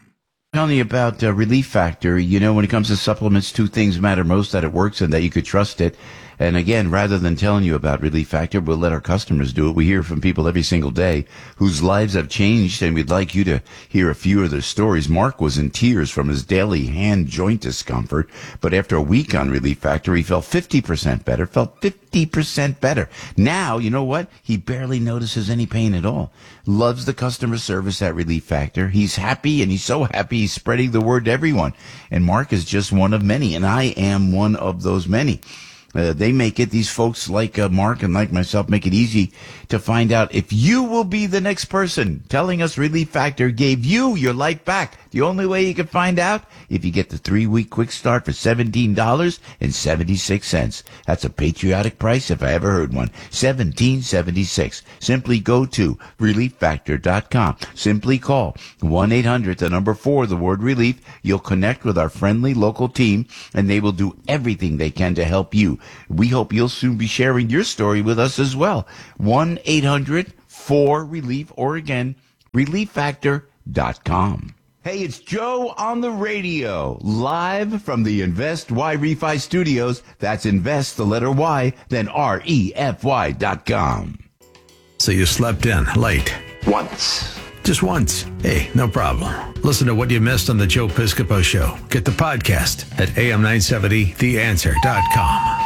Telling you about uh, Relief Factor. You know, when it comes to supplements, two things matter most: that it works and that you could trust it. And again, rather than telling you about Relief Factor, we'll let our customers do it. We hear from people every single day whose lives have changed, and we'd like you to hear a few of their stories. Mark was in tears from his daily hand joint discomfort, but after a week on Relief Factor, he felt fifty percent better, felt fifty percent better. Now, you know what? He barely notices any pain at all. Loves the customer service at Relief Factor. He's happy, and he's so happy he's spreading the word to everyone. And Mark is just one of many, and I am one of those many. Uh, they make it, these folks like uh, Mark and like myself, make it easy to find out if you will be the next person telling us Relief Factor gave you your life back. The only way you can find out, if you get the three-week quick start for seventeen dollars and seventy-six cents. That's a patriotic price if I ever heard one. seventeen seventy-six. Simply go to relief factor dot com. Simply call one eight hundred, the number four, the word relief. You'll connect with our friendly local team, and they will do everything they can to help you. We hope you'll soon be sharing your story with us as well. one eight hundred four relief, or again, relief factor dot com. Hey, it's Joe on the radio, live from the Invest Y Refi Studios. That's Invest, the letter Y, then R E F Y dot com. So you slept in late. Once. Just once. Hey, no problem. Listen to what you missed on the Joe Piscopo Show. Get the podcast at A M nine seventy the answer dot com.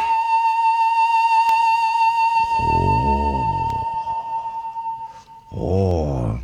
Oh.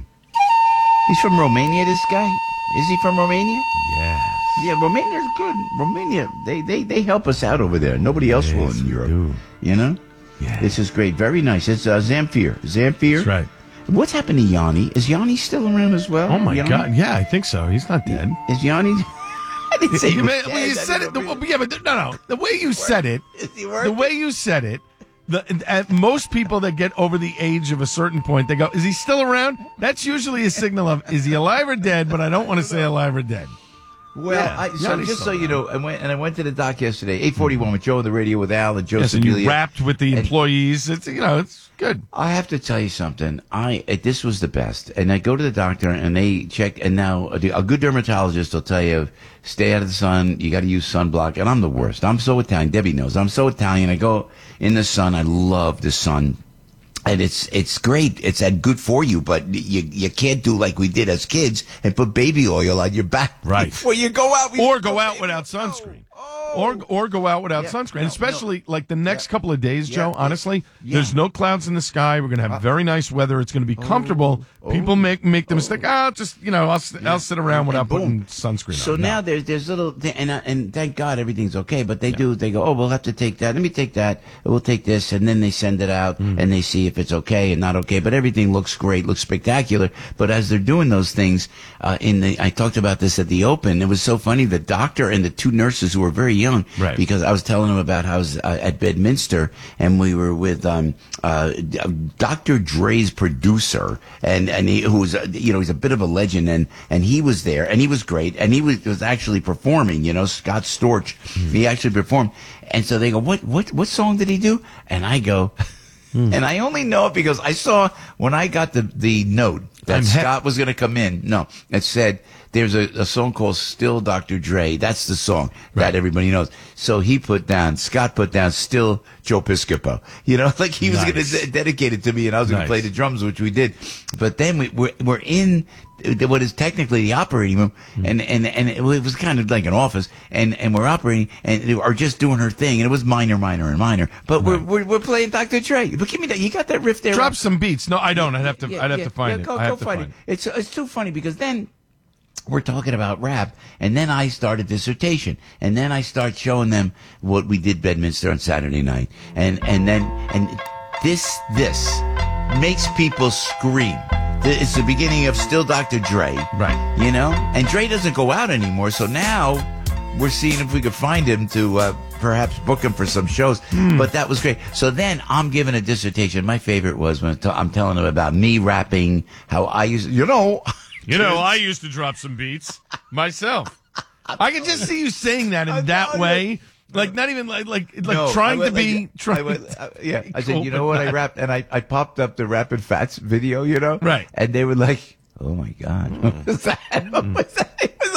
He's from Romania, this guy? Is he from Romania? Yes. Yeah, Romania's good. Romania, they, they, they help us out over there. Nobody else Yes, will in we Europe. do. You know? Yeah. This is great. Very nice. It's uh, Zamfir. Zamfir. That's right. What's happened to Yanni? Is Yanni still around as well? Oh, my Yanni? God. Yeah, I think so. He's not dead. Is Yanni... I didn't say he you, was may- dead. well, you I said didn't it. know The, if he- yeah, but no, no. The way you said it, Is he the working? way you said it, the, at most people that get over the age of a certain point, they go, is he still around? That's usually a signal of, is he alive or dead? But I don't want to say alive or dead. Well, Yeah, I, so Yanni's just so still you know, I went and I went to the doc yesterday, eight forty-one with Joe on the radio with Al and Joe Yes, and you Sibilia. rapped with the And- employees. It's, you know, it's good. I have to tell you something. I uh, this was the best, and I go to the doctor and they check. And now a, a good dermatologist will tell you, stay out of the sun. You got to use sunblock. And I'm the worst. I'm so Italian. Debbie knows. I'm so Italian. I go in the sun. I love the sun. And it's it's great. It's that good for you, but you you can't do like we did as kids and put baby oil on your back Right. before you go out. We Or used to go put out baby- without Oh, sunscreen. oh. Or or go out without Yeah, sunscreen, no, especially like the next Yeah. couple of days, Yeah, Joe. yeah, Honestly, yeah. there's no clouds in the sky. We're gonna have very nice weather. It's gonna be comfortable. oh, People make make the mistake. Ah, just you know, I'll s- I'll sit around And without boom. putting sunscreen So on. now No. there's there's little th- and uh, and thank God everything's okay. But they do they go, oh, we'll have to take that. Let me take that. We'll take this, and then they send it out Mm. and they see if it's okay and not okay. But everything looks great, looks spectacular. But as they're doing those things, uh, in the I talked about this at the Open. It was so funny. The doctor and the two nurses who were very young, Right. because I was telling them about how I was uh, at Bedminster and we were with um, uh, Doctor Dre's producer, and and he, who was uh, you know he's a bit of a legend, and and he was there and he was great, and he was was actually performing. You know, Scott Storch, he actually performed, and so they go, what what what song did he do? And I go. And I only know it because I saw when I got the, the note that I'm he- Scott was going to come in. No, it said there's a, a song called Still Doctor Dre. That's the song Right. that everybody knows. So he put down, Scott put down Still Joe Piscopo. You know, like he was Nice. going to dedicate it to me and I was going Nice. to play the drums, which we did. But then we, we're, we're in what is technically the operating room, and, and, and it was kind of like an office, and, and we're operating, and they are just doing her thing, and it was minor, minor, and minor. But we're, we're, we're playing Doctor Dre. But give me that. You got that riff there? Drop some beats. No, I don't. I'd have to. Yeah, I'd have yeah, to find yeah, it. Go, I have go to find find it. It's it's too funny because then we're talking about rap, and then I started dissertation, and then I start showing them what we did Bedminster on Saturday night, and and then and this this makes people scream. It's the beginning of Still Doctor Dre, Right. You know, and Dre doesn't go out anymore, so now we're seeing if we could find him to uh, perhaps book him for some shows. But that was great. So then I'm giving a dissertation. My favorite was when I'm telling them about me rapping, how I used, you know. You know, I used to drop some beats myself. I can just see you saying that in I'm that telling way, you. like not even like like like No, trying I to went be like- trying. I went, uh, yeah, I Cool, said, you know but what? I not- rapped, and I, I popped up the Rapping Fats video, you know, Right. And they were like, "Oh my god, what was that?" What was that? It was like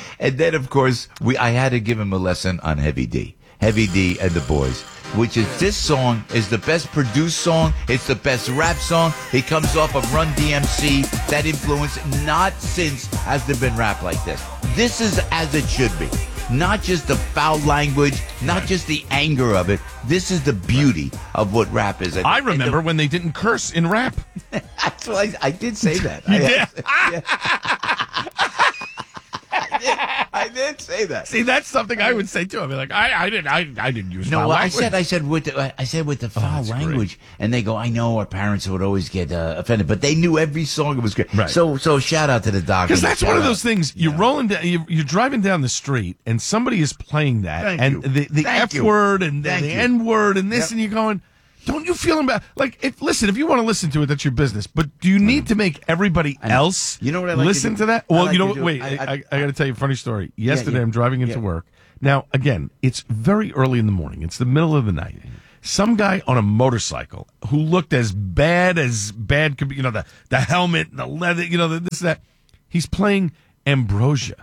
And then, of course, we I had to give him a lesson on Heavy D. Heavy D and the Boys, which is this song is the best produced song. It's the best rap song. It comes off of Run D M C. That influence, not since has there been rap like this. This is as it should be. Not just the foul language, not just the anger of it. This is the beauty of what rap is. And, I remember the, when they didn't curse in rap. That's why I, I did say that. You I, did? Yeah. I, did, I did say that. See, that's something I would say too. I'd be like, I, I didn't, I, I didn't use no. foul Well, I language. said, I said with the, I said with the foul oh, language, great. and they go, I know our parents would always get uh, offended, but they knew every song. It was great. Right. So, so shout out to the doctor. Because that's one of Shout those out. things. You're Yeah. rolling down, you're, you're driving down the street, and somebody is playing that, Thank and you. the, the Thank F you. word and the, Thank the you. N word and this, Yep. and you're going, don't you feel bad? Like, if listen, if you want to listen to it, that's your business. But do you need to make everybody I know. else You know what I like to listen do? to, that? I Well, like you know to what? do- Wait, I- I, I- I, I got to tell you a funny story. Yesterday, yeah. I'm driving into Yeah. work. Now, again, it's very early in the morning. It's the middle of the night. Some guy on a motorcycle who looked as bad as bad could be, you know, the, the helmet and the leather, you know, the, this, that. He's playing Ambrosia.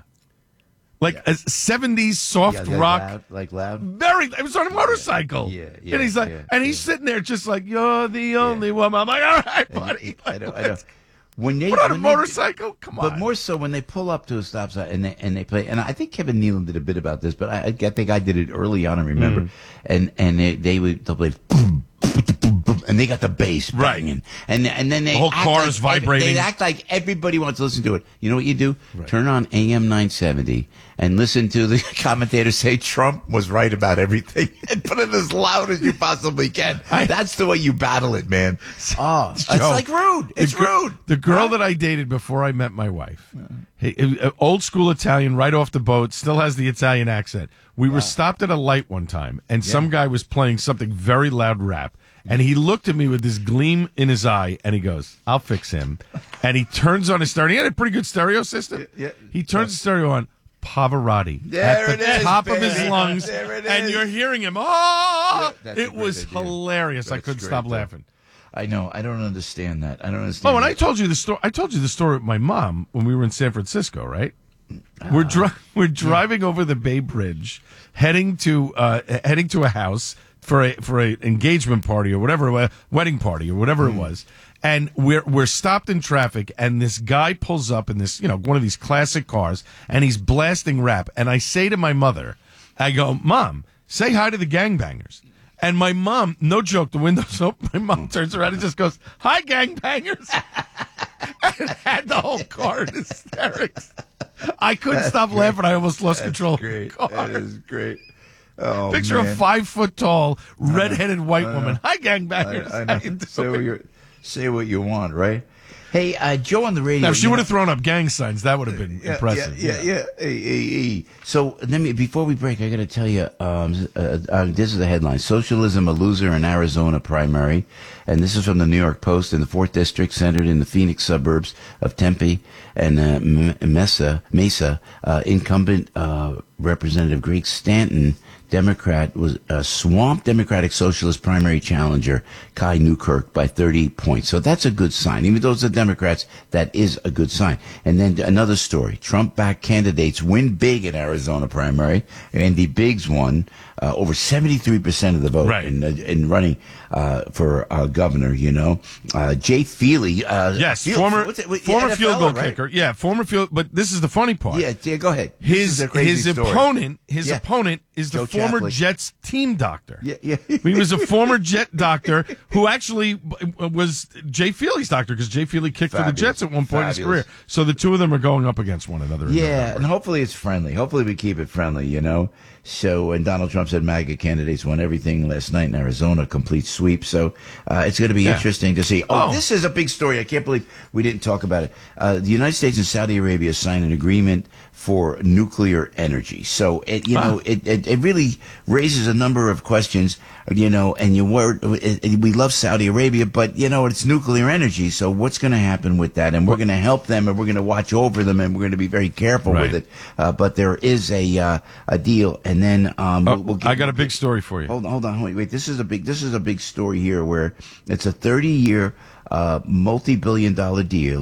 Like a seventies soft Yeah, like rock. loud, like loud. Very, it was on a motorcycle. Yeah, yeah, and he's like, yeah, and he's yeah. sitting there just like, you're the only woman. I'm like, all right, buddy. I know, I know. When they Put on a when they- motorcycle? Come on. But more so when they pull up to a stop sign and they and they play. And I think Kevin Nealon did a bit about this, but I, I think I did it early on. I remember, Mm. and and they they would they'll play. Boom, boom, boom, and they got the bass Right. banging, and and then they The whole act car like is vibrating. They act like everybody wants to listen to it. You know what you do? Turn on A M nine seventy and listen to the commentator say Trump was right about everything, and put it as loud as you possibly can. That's the way you battle it, man. Oh, it's Joe, like rude. It's the, gir- rude. The girl that I dated before I met my wife, hey, uh, old school Italian, right off the boat, still has the Italian accent. We were stopped at a light one time, and some guy was playing something very loud rap. And he looked at me with this gleam in his eye, and he goes, I'll fix him. And he turns on his stereo. He had a pretty good stereo system. Yeah. He turns the stereo on. Pavarotti There at the it is, top of his baby. lungs, There it and is. you're hearing him. Oh, Yeah, that's a it great was idea. hilarious. I That's couldn't great, stop though. laughing. I know. I don't understand that. I don't understand. Oh, and I that. told you the story. I told you the story with my mom when we were in San Francisco, right? We're dri- we're driving over the Bay Bridge, heading to uh, heading to a house for a for a engagement party or whatever, a wedding party or whatever it was. And we're we're stopped in traffic, and this guy pulls up in this, you know, one of these classic cars, and he's blasting rap. And I say to my mother, I go, Mom, say hi to the gangbangers. And my mom, no joke, the window's open. My mom turns around and just goes, "Hi, gangbangers," and had the whole car in hysterics. I couldn't That's stop great. laughing. I almost lost That's control great. of the car. That is great. Oh, Picture man. a five foot tall, red-headed white I know. woman. Hi, gangbangers. I, I How you know. Say what, doing? you say what you want, right? Hey, uh, Joe on the radio. Now, if she you would know- have thrown up gang signs, that would have been Yeah, impressive. Yeah, yeah, yeah. Hey, hey, hey. So let me before we break, I got to tell you. Um, uh, uh, this is the headline: Socialism a loser in Arizona primary, and this is from the New York Post. In the fourth district, centered in the Phoenix suburbs of Tempe and uh, M- Mesa, Mesa, uh, incumbent uh, Representative Greg Stanton, Democrat, was uh, swamped Democratic Socialist primary challenger Kai Newkirk by thirty points. So that's a good sign. Even though it's the Democrats, that is a good sign. And then another story. Trump-backed candidates win big in Arizona primary. Andy Biggs won uh, over seventy-three percent of the vote Right. in, uh, in running uh, for uh, governor, you know. Uh, Jay Feely. Uh, Yes, field- former what's it- what- former N F L, field goal right? kicker. Yeah, former field. But this is the funny part. Yeah, yeah, go ahead. This His is a crazy his story. opponent his Yeah. opponent is the Joe former Chaplin. Jets team doctor. Yeah, yeah. He was a former Jet doctor who actually was Jay Feely's doctor because Jay Feely kicked for the Fabulous. Jets at one point in his Fabulous. career. So the two of them are going up against one another. in Yeah, November. and hopefully it's friendly. Hopefully we keep it friendly, you know. So, and Donald Trump said MAGA candidates won everything last night in Arizona, complete sweep. So uh, it's going to be Yeah. interesting to see. Oh, Oh. this is a big story. I can't believe we didn't talk about it. Uh, the United States and Saudi Arabia signed an agreement for nuclear energy. So it, you know, it, it, it really raises a number of questions, you know, and you were, it, it, we love Saudi Arabia, but you know, it's nuclear energy. So what's going to happen with that? And we're going to help them and we're going to watch over them and we're going to be very careful Right. with it. Uh, but there is a, uh, a deal. And then, um, Oh, we'll, we'll get, I got a big story for you. Hold on, hold on, wait, wait. This is a big, this is a big story here where it's a thirty year, uh, multi-billion dollar deal.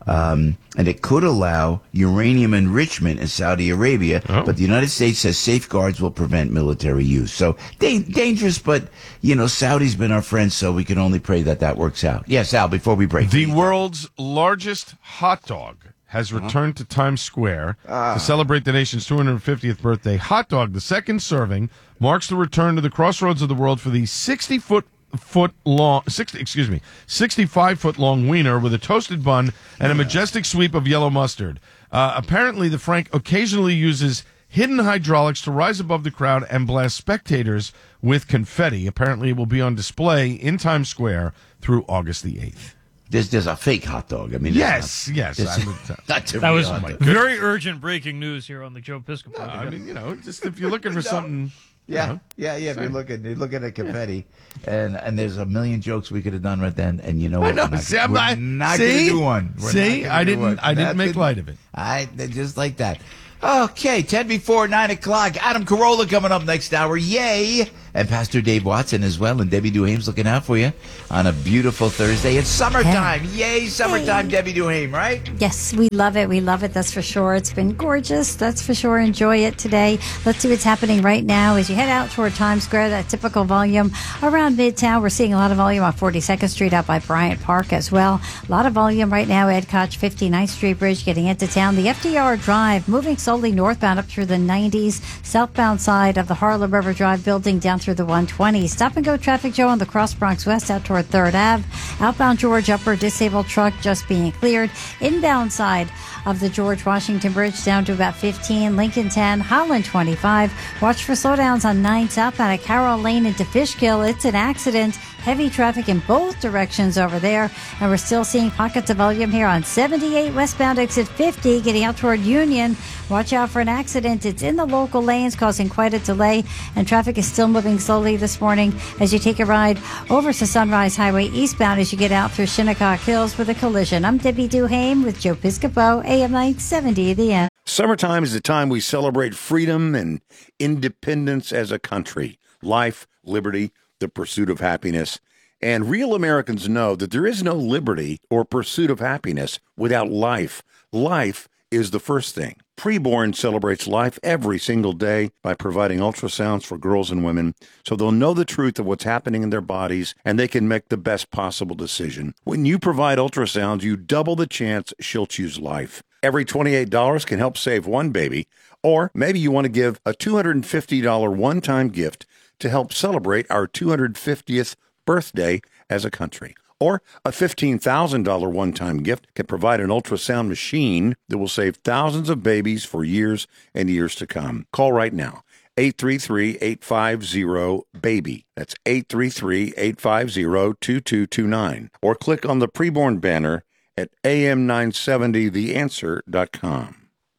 Um, and it could allow uranium enrichment in Saudi Arabia, Oh. but the United States says safeguards will prevent military use. So da- dangerous, but, you know, Saudi's been our friend, so we can only pray that that works out. Yes, Al, before we break. The world's largest hot dog has returned to Times Square to celebrate the nation's two hundred fiftieth birthday. Hot dog, the second serving, marks the return to the crossroads of the world for the sixty foot foot long, sixty, excuse me, sixty-five foot long wiener with a toasted bun and a majestic sweep of yellow mustard. Uh, apparently, the Frank occasionally uses hidden hydraulics to rise above the crowd and blast spectators with confetti. Apparently, it will be on display in Times Square through August the eighth. There's, there's a fake hot dog. I mean, Yes, not, yes. it's I would- not to That be was honest. very urgent breaking news here on the Joe Piscopo. No, I mean, you know, just if you're looking for something. Yeah, you know, yeah, yeah. If you're same. looking, you're looking at confetti, and and there's a million jokes we could have done right then. And you know what? I know. We're not, See, I'm we're not, not see? gonna do one. We're see, not gonna I do didn't. one. I didn't make Nothing. light of it. I just like that. Okay, ten before nine o'clock. Adam Carolla coming up next hour. Yay! And Pastor Dave Watson as well. And Debbie Duhame's looking out for you on a beautiful Thursday. It's summertime. Yay, summertime, Hey. Debbie Duhame, right? Yes, we love it. We love it. That's for sure. It's been gorgeous. That's for sure. Enjoy it today. Let's see what's happening right now as you head out toward Times Square. That typical volume around Midtown. We're seeing a lot of volume on forty-second Street out by Bryant Park as well. A lot of volume right now. Ed Koch, fifty-ninth Street Bridge getting into town. The F D R Drive moving slowly northbound up through the nineties. Southbound side of the Harlem River Drive building down through the one twenty. Stop and go traffic, Joe, on the Cross Bronx West out toward third Avenue. Outbound George upper disabled truck just being cleared. Inbound side of the George Washington Bridge down to about fifteen. Lincoln ten, Holland twenty-five. Watch for slowdowns on nine southbound at Carroll Lane into Fishkill. It's an accident. Heavy traffic in both directions over there. And we're still seeing pockets of volume here on seventy-eight westbound exit fifty getting out toward Union. Watch out for an accident. It's in the local lanes causing quite a delay. And traffic is still moving slowly this morning as you take a ride over to Sunrise Highway eastbound as you get out through Shinnecock Hills with a collision. I'm Debbie Duhame with Joe Piscopo, A M nine seventy, The End. Summertime is the time we celebrate freedom and independence as a country, life, liberty, the pursuit of happiness. And real Americans know that there is no liberty or pursuit of happiness without life. Life is the first thing. Preborn celebrates life every single day by providing ultrasounds for girls and women so they'll know the truth of what's happening in their bodies and they can make the best possible decision. When you provide ultrasounds, you double the chance she'll choose life. Every twenty-eight dollars can help save one baby, or maybe you want to give a two hundred fifty dollars one-time gift to help celebrate our two hundred fiftieth birthday as a country. Or a fifteen thousand dollars one-time gift can provide an ultrasound machine that will save thousands of babies for years and years to come. Call right now, eight three three, eight five zero, BABY. That's eight three three, eight five zero, two two two nine. Or click on the preborn banner at A M nine seventy the answer dot com.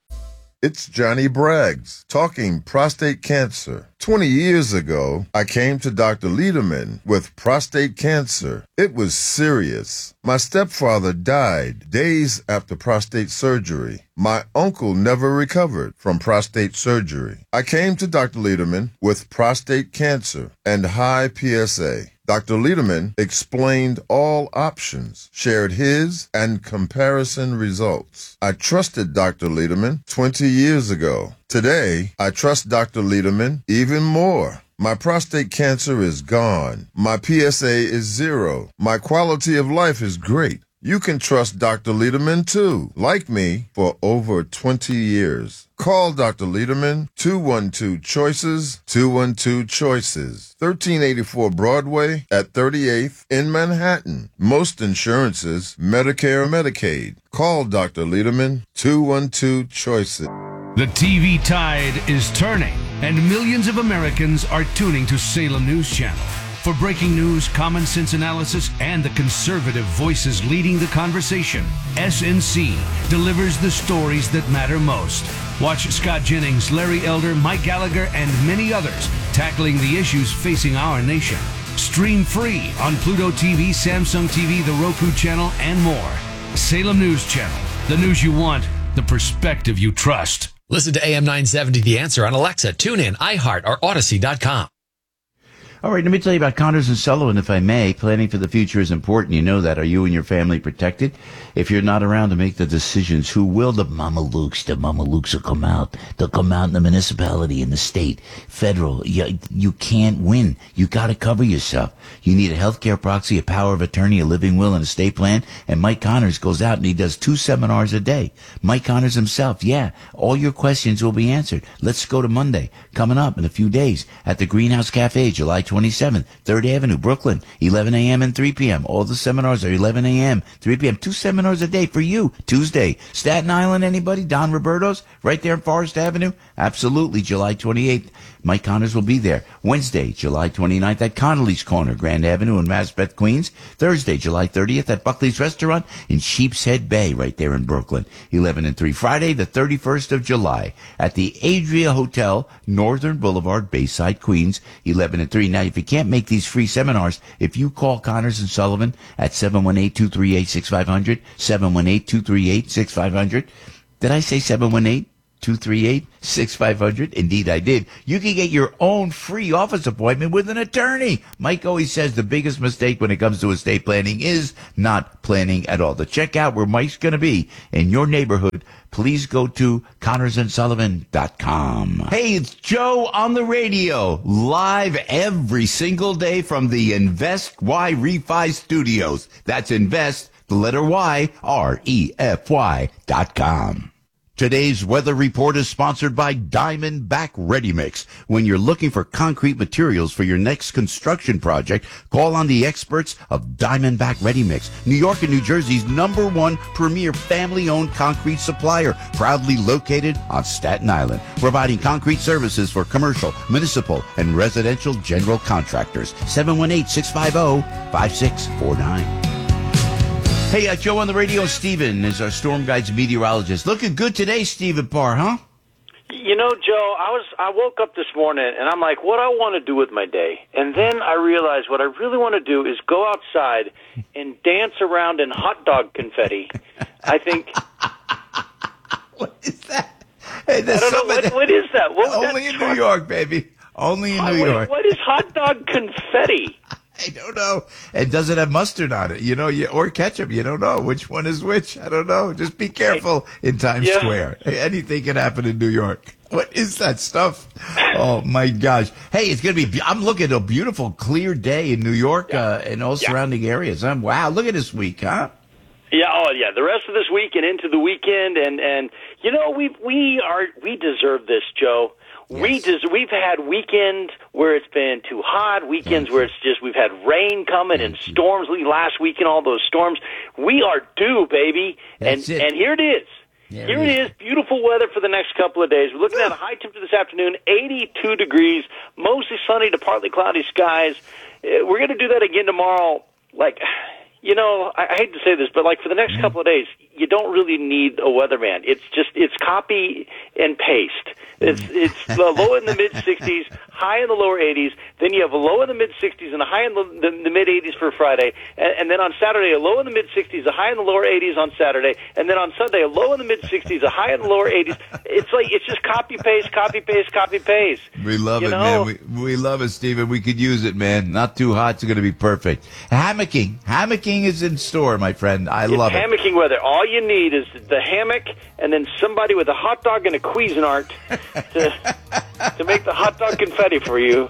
It's Johnny Braggs talking prostate cancer. twenty years ago, I came to Doctor Lederman with prostate cancer. It was serious. My stepfather died days after prostate surgery. My uncle never recovered from prostate surgery. I came to Doctor Lederman with prostate cancer and high P S A. Doctor Lederman explained all options, shared his and comparison results. I trusted Doctor Lederman twenty years ago. Today, I trust Doctor Lederman even more. My prostate cancer is gone. My P S A is zero. My quality of life is great. You can trust Doctor Lederman too, like me, for over twenty years. Call Doctor Lederman, two one two, CHOICES, two one two, CHOICES, thirteen eighty-four Broadway at thirty-eighth in Manhattan. Most insurances, Medicare and Medicaid. Call Doctor Lederman, two one two, CHOICES. The T V tide is turning, and millions of Americans are tuning to Salem News Channel. For breaking news, common sense analysis, and the conservative voices leading the conversation, S N C delivers the stories that matter most. Watch Scott Jennings, Larry Elder, Mike Gallagher, and many others tackling the issues facing our nation. Stream free on Pluto T V, Samsung T V, the Roku channel, and more. Salem News Channel. The news you want, the perspective you trust. Listen to A M nine seventy The Answer on Alexa, TuneIn, iHeart, or Odyssey dot com. All right, let me tell you about Connors and Sullivan, if I may. Planning for the future is important. You know that. Are you and your family protected? If you're not around to make the decisions, who will? The Mamalukes. The Mamalukes will come out. They'll come out in the municipality, in the state, federal. You, you can't win. You got to cover yourself. You need a healthcare proxy, a power of attorney, a living will, and a estate plan. And Mike Connors goes out and he does two seminars a day. Mike Connors himself. Yeah, all your questions will be answered. Let's go to Monday, coming up in a few days at the Greenhouse Cafe, July twenty-seventh, third Avenue, Brooklyn, eleven a.m. and three p.m. All the seminars are eleven a.m., three p.m. Two seminars a day for you. Tuesday, Staten Island, anybody? Don Roberto's, right there on Forest Avenue? Absolutely, July twenty-eighth. Mike Connors will be there. Wednesday, July twenty-ninth at Connolly's Corner, Grand Avenue in Maspeth, Queens. Thursday, July thirtieth at Buckley's Restaurant in Sheepshead Bay, right there in Brooklyn, eleven and three. Friday, the thirty-first of July at the Adria Hotel, Northern Boulevard, Bayside, Queens, eleven and three. Now, if you can't make these free seminars, if you call Connors and Sullivan at seven one eight, two three eight, six five zero zero, seven one eight, two three eight, six five zero zero. Did I say seven one eight? two three eight, six five zero zero. Indeed, I did. You can get your own free office appointment with an attorney. Mike always says the biggest mistake when it comes to estate planning is not planning at all. To check out where Mike's going to be in your neighborhood, please go to connors and sullivan dot com. Hey, it's Joe on the radio, live every single day from the Invest Y Refi Studios. That's Invest, the letter Y, R E F Y dot com. Today's weather report is sponsored by Diamondback Ready Mix. When you're looking for concrete materials for your next construction project, call on the experts of Diamondback Ready Mix, New York and New Jersey's number one premier family-owned concrete supplier, proudly located on Staten Island, providing concrete services for commercial, municipal, and residential general contractors. seven one eight, six five zero, five six four nine. Hey, uh, Joe on the radio. Steven is our Storm Guides meteorologist. Looking good today, Steven Parr, huh? You know, Joe, I was I woke up this morning and I'm like, what do I want to do with my day? And then I realized what I really want to do is go outside and dance around in hot dog confetti. I think. What is that? Hey, I don't know. What, what is that? What Only that in talk? New York, baby. Only in Oh, New what- York. What is hot dog confetti? I don't know. It doesn't have mustard on it, you know, you, or ketchup. You don't know which one is which. I don't know. Just be careful in Times Yeah. Square. Anything can happen in New York. What is that stuff? Oh my gosh! Hey, it's gonna be. be- I'm looking at a beautiful, clear day in New York uh, and all surrounding areas. Um, wow, look at this week, huh? Yeah, oh yeah. The rest of this week and into the weekend, and and you know we we are we deserve this, Joe. We des- we've had weekends where it's been too hot, weekends where it's just we've had rain coming and storms last week and all those storms. We are due, baby, That's and it. and here it is. There Here it it is, beautiful weather for the next couple of days. We're looking at a high temperature this afternoon, eighty-two degrees, mostly sunny to partly cloudy skies. Uh, We're going to do that again tomorrow. Like, you know, I, I hate to say this, but like for the next couple of days, you don't really need a weatherman. It's just it's copy and paste. It's it's the low in the mid sixties, high in the lower eighties. Then you have a low in the mid sixties and a high in the, the, the mid eighties for Friday. And, and then on Saturday, a low in the mid sixties, a high in the lower eighties on Saturday. And then on Sunday, a low in the mid sixties, a high in the lower eighties. It's like it's just copy paste, copy paste, copy paste. We love You it, know? man. We we love it, Steven. We could use it, man. Not too hot. It's going to be perfect. Hammocking. Hammocking is in store, my friend. I It's love it. hammocking weather. All you need is the hammock and then somebody with a hot dog and a Cuisinart to to make the hot dog confetti for you.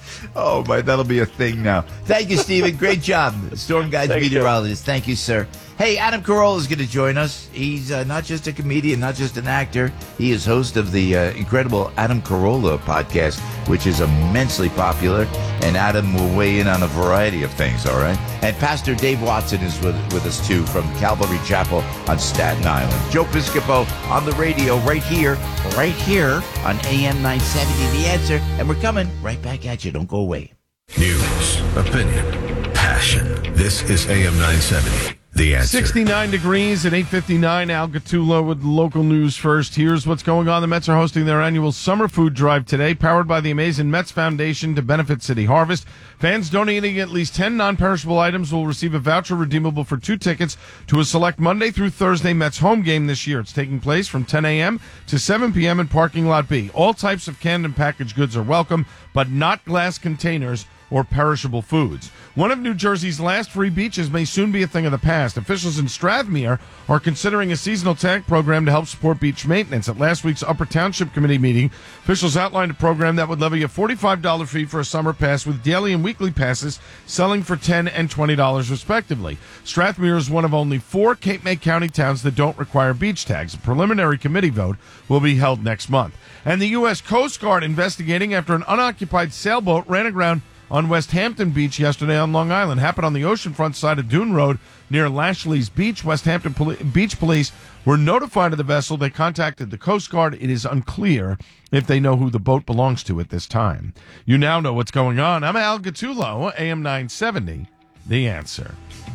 Oh, my, that'll be a thing now. Thank you, Steven. Great job. Storm Guides Thanks, meteorologist. Thank you, sir. Hey, Adam Carolla is going to join us. He's uh, not just a comedian, not just an actor. He is host of the uh, incredible Adam Carolla podcast, which is immensely popular. And Adam will weigh in on a variety of things, all right? And Pastor Dave Watson is with, with us, too, from Calvary Chapel on Staten Island. Joe Piscopo on the radio right here, right here on A M nine seventy, The Answer. And we're coming right back at you. Don't go away. News, opinion, passion. This is A M nine seventy. The Answer. sixty-nine degrees at eight fifty-nine. Al Gattulo with local news first. Here's what's going on. The Mets are hosting their annual summer food drive today, powered by the amazing Mets Foundation to benefit City Harvest. Fans donating at least ten non-perishable items will receive a voucher redeemable for two tickets to a select Monday through Thursday Mets home game this year. It's taking place from ten a.m. to seven p.m. in Parking Lot B. All types of canned and packaged goods are welcome, but not glass containers or perishable foods. One of New Jersey's last free beaches may soon be a thing of the past. Officials in Strathmere are considering a seasonal tag program to help support beach maintenance. At last week's Upper Township Committee meeting, officials outlined a program that would levy a forty-five dollars fee for a summer pass with daily and weekly passes selling for ten dollars and twenty dollars respectively. Strathmere is one of only four Cape May County towns that don't require beach tags. A preliminary committee vote will be held next month. And the U S Coast Guard investigating after an unoccupied sailboat ran aground on West Hampton Beach yesterday on Long Island. Happened on the oceanfront side of Dune Road near Lashley's Beach. West Hampton Poli- Beach Police were notified of the vessel. They contacted the Coast Guard. It is unclear if they know who the boat belongs to at this time. You now know what's going on. I'm Al Gattullo, A M nine seventy, The Answer.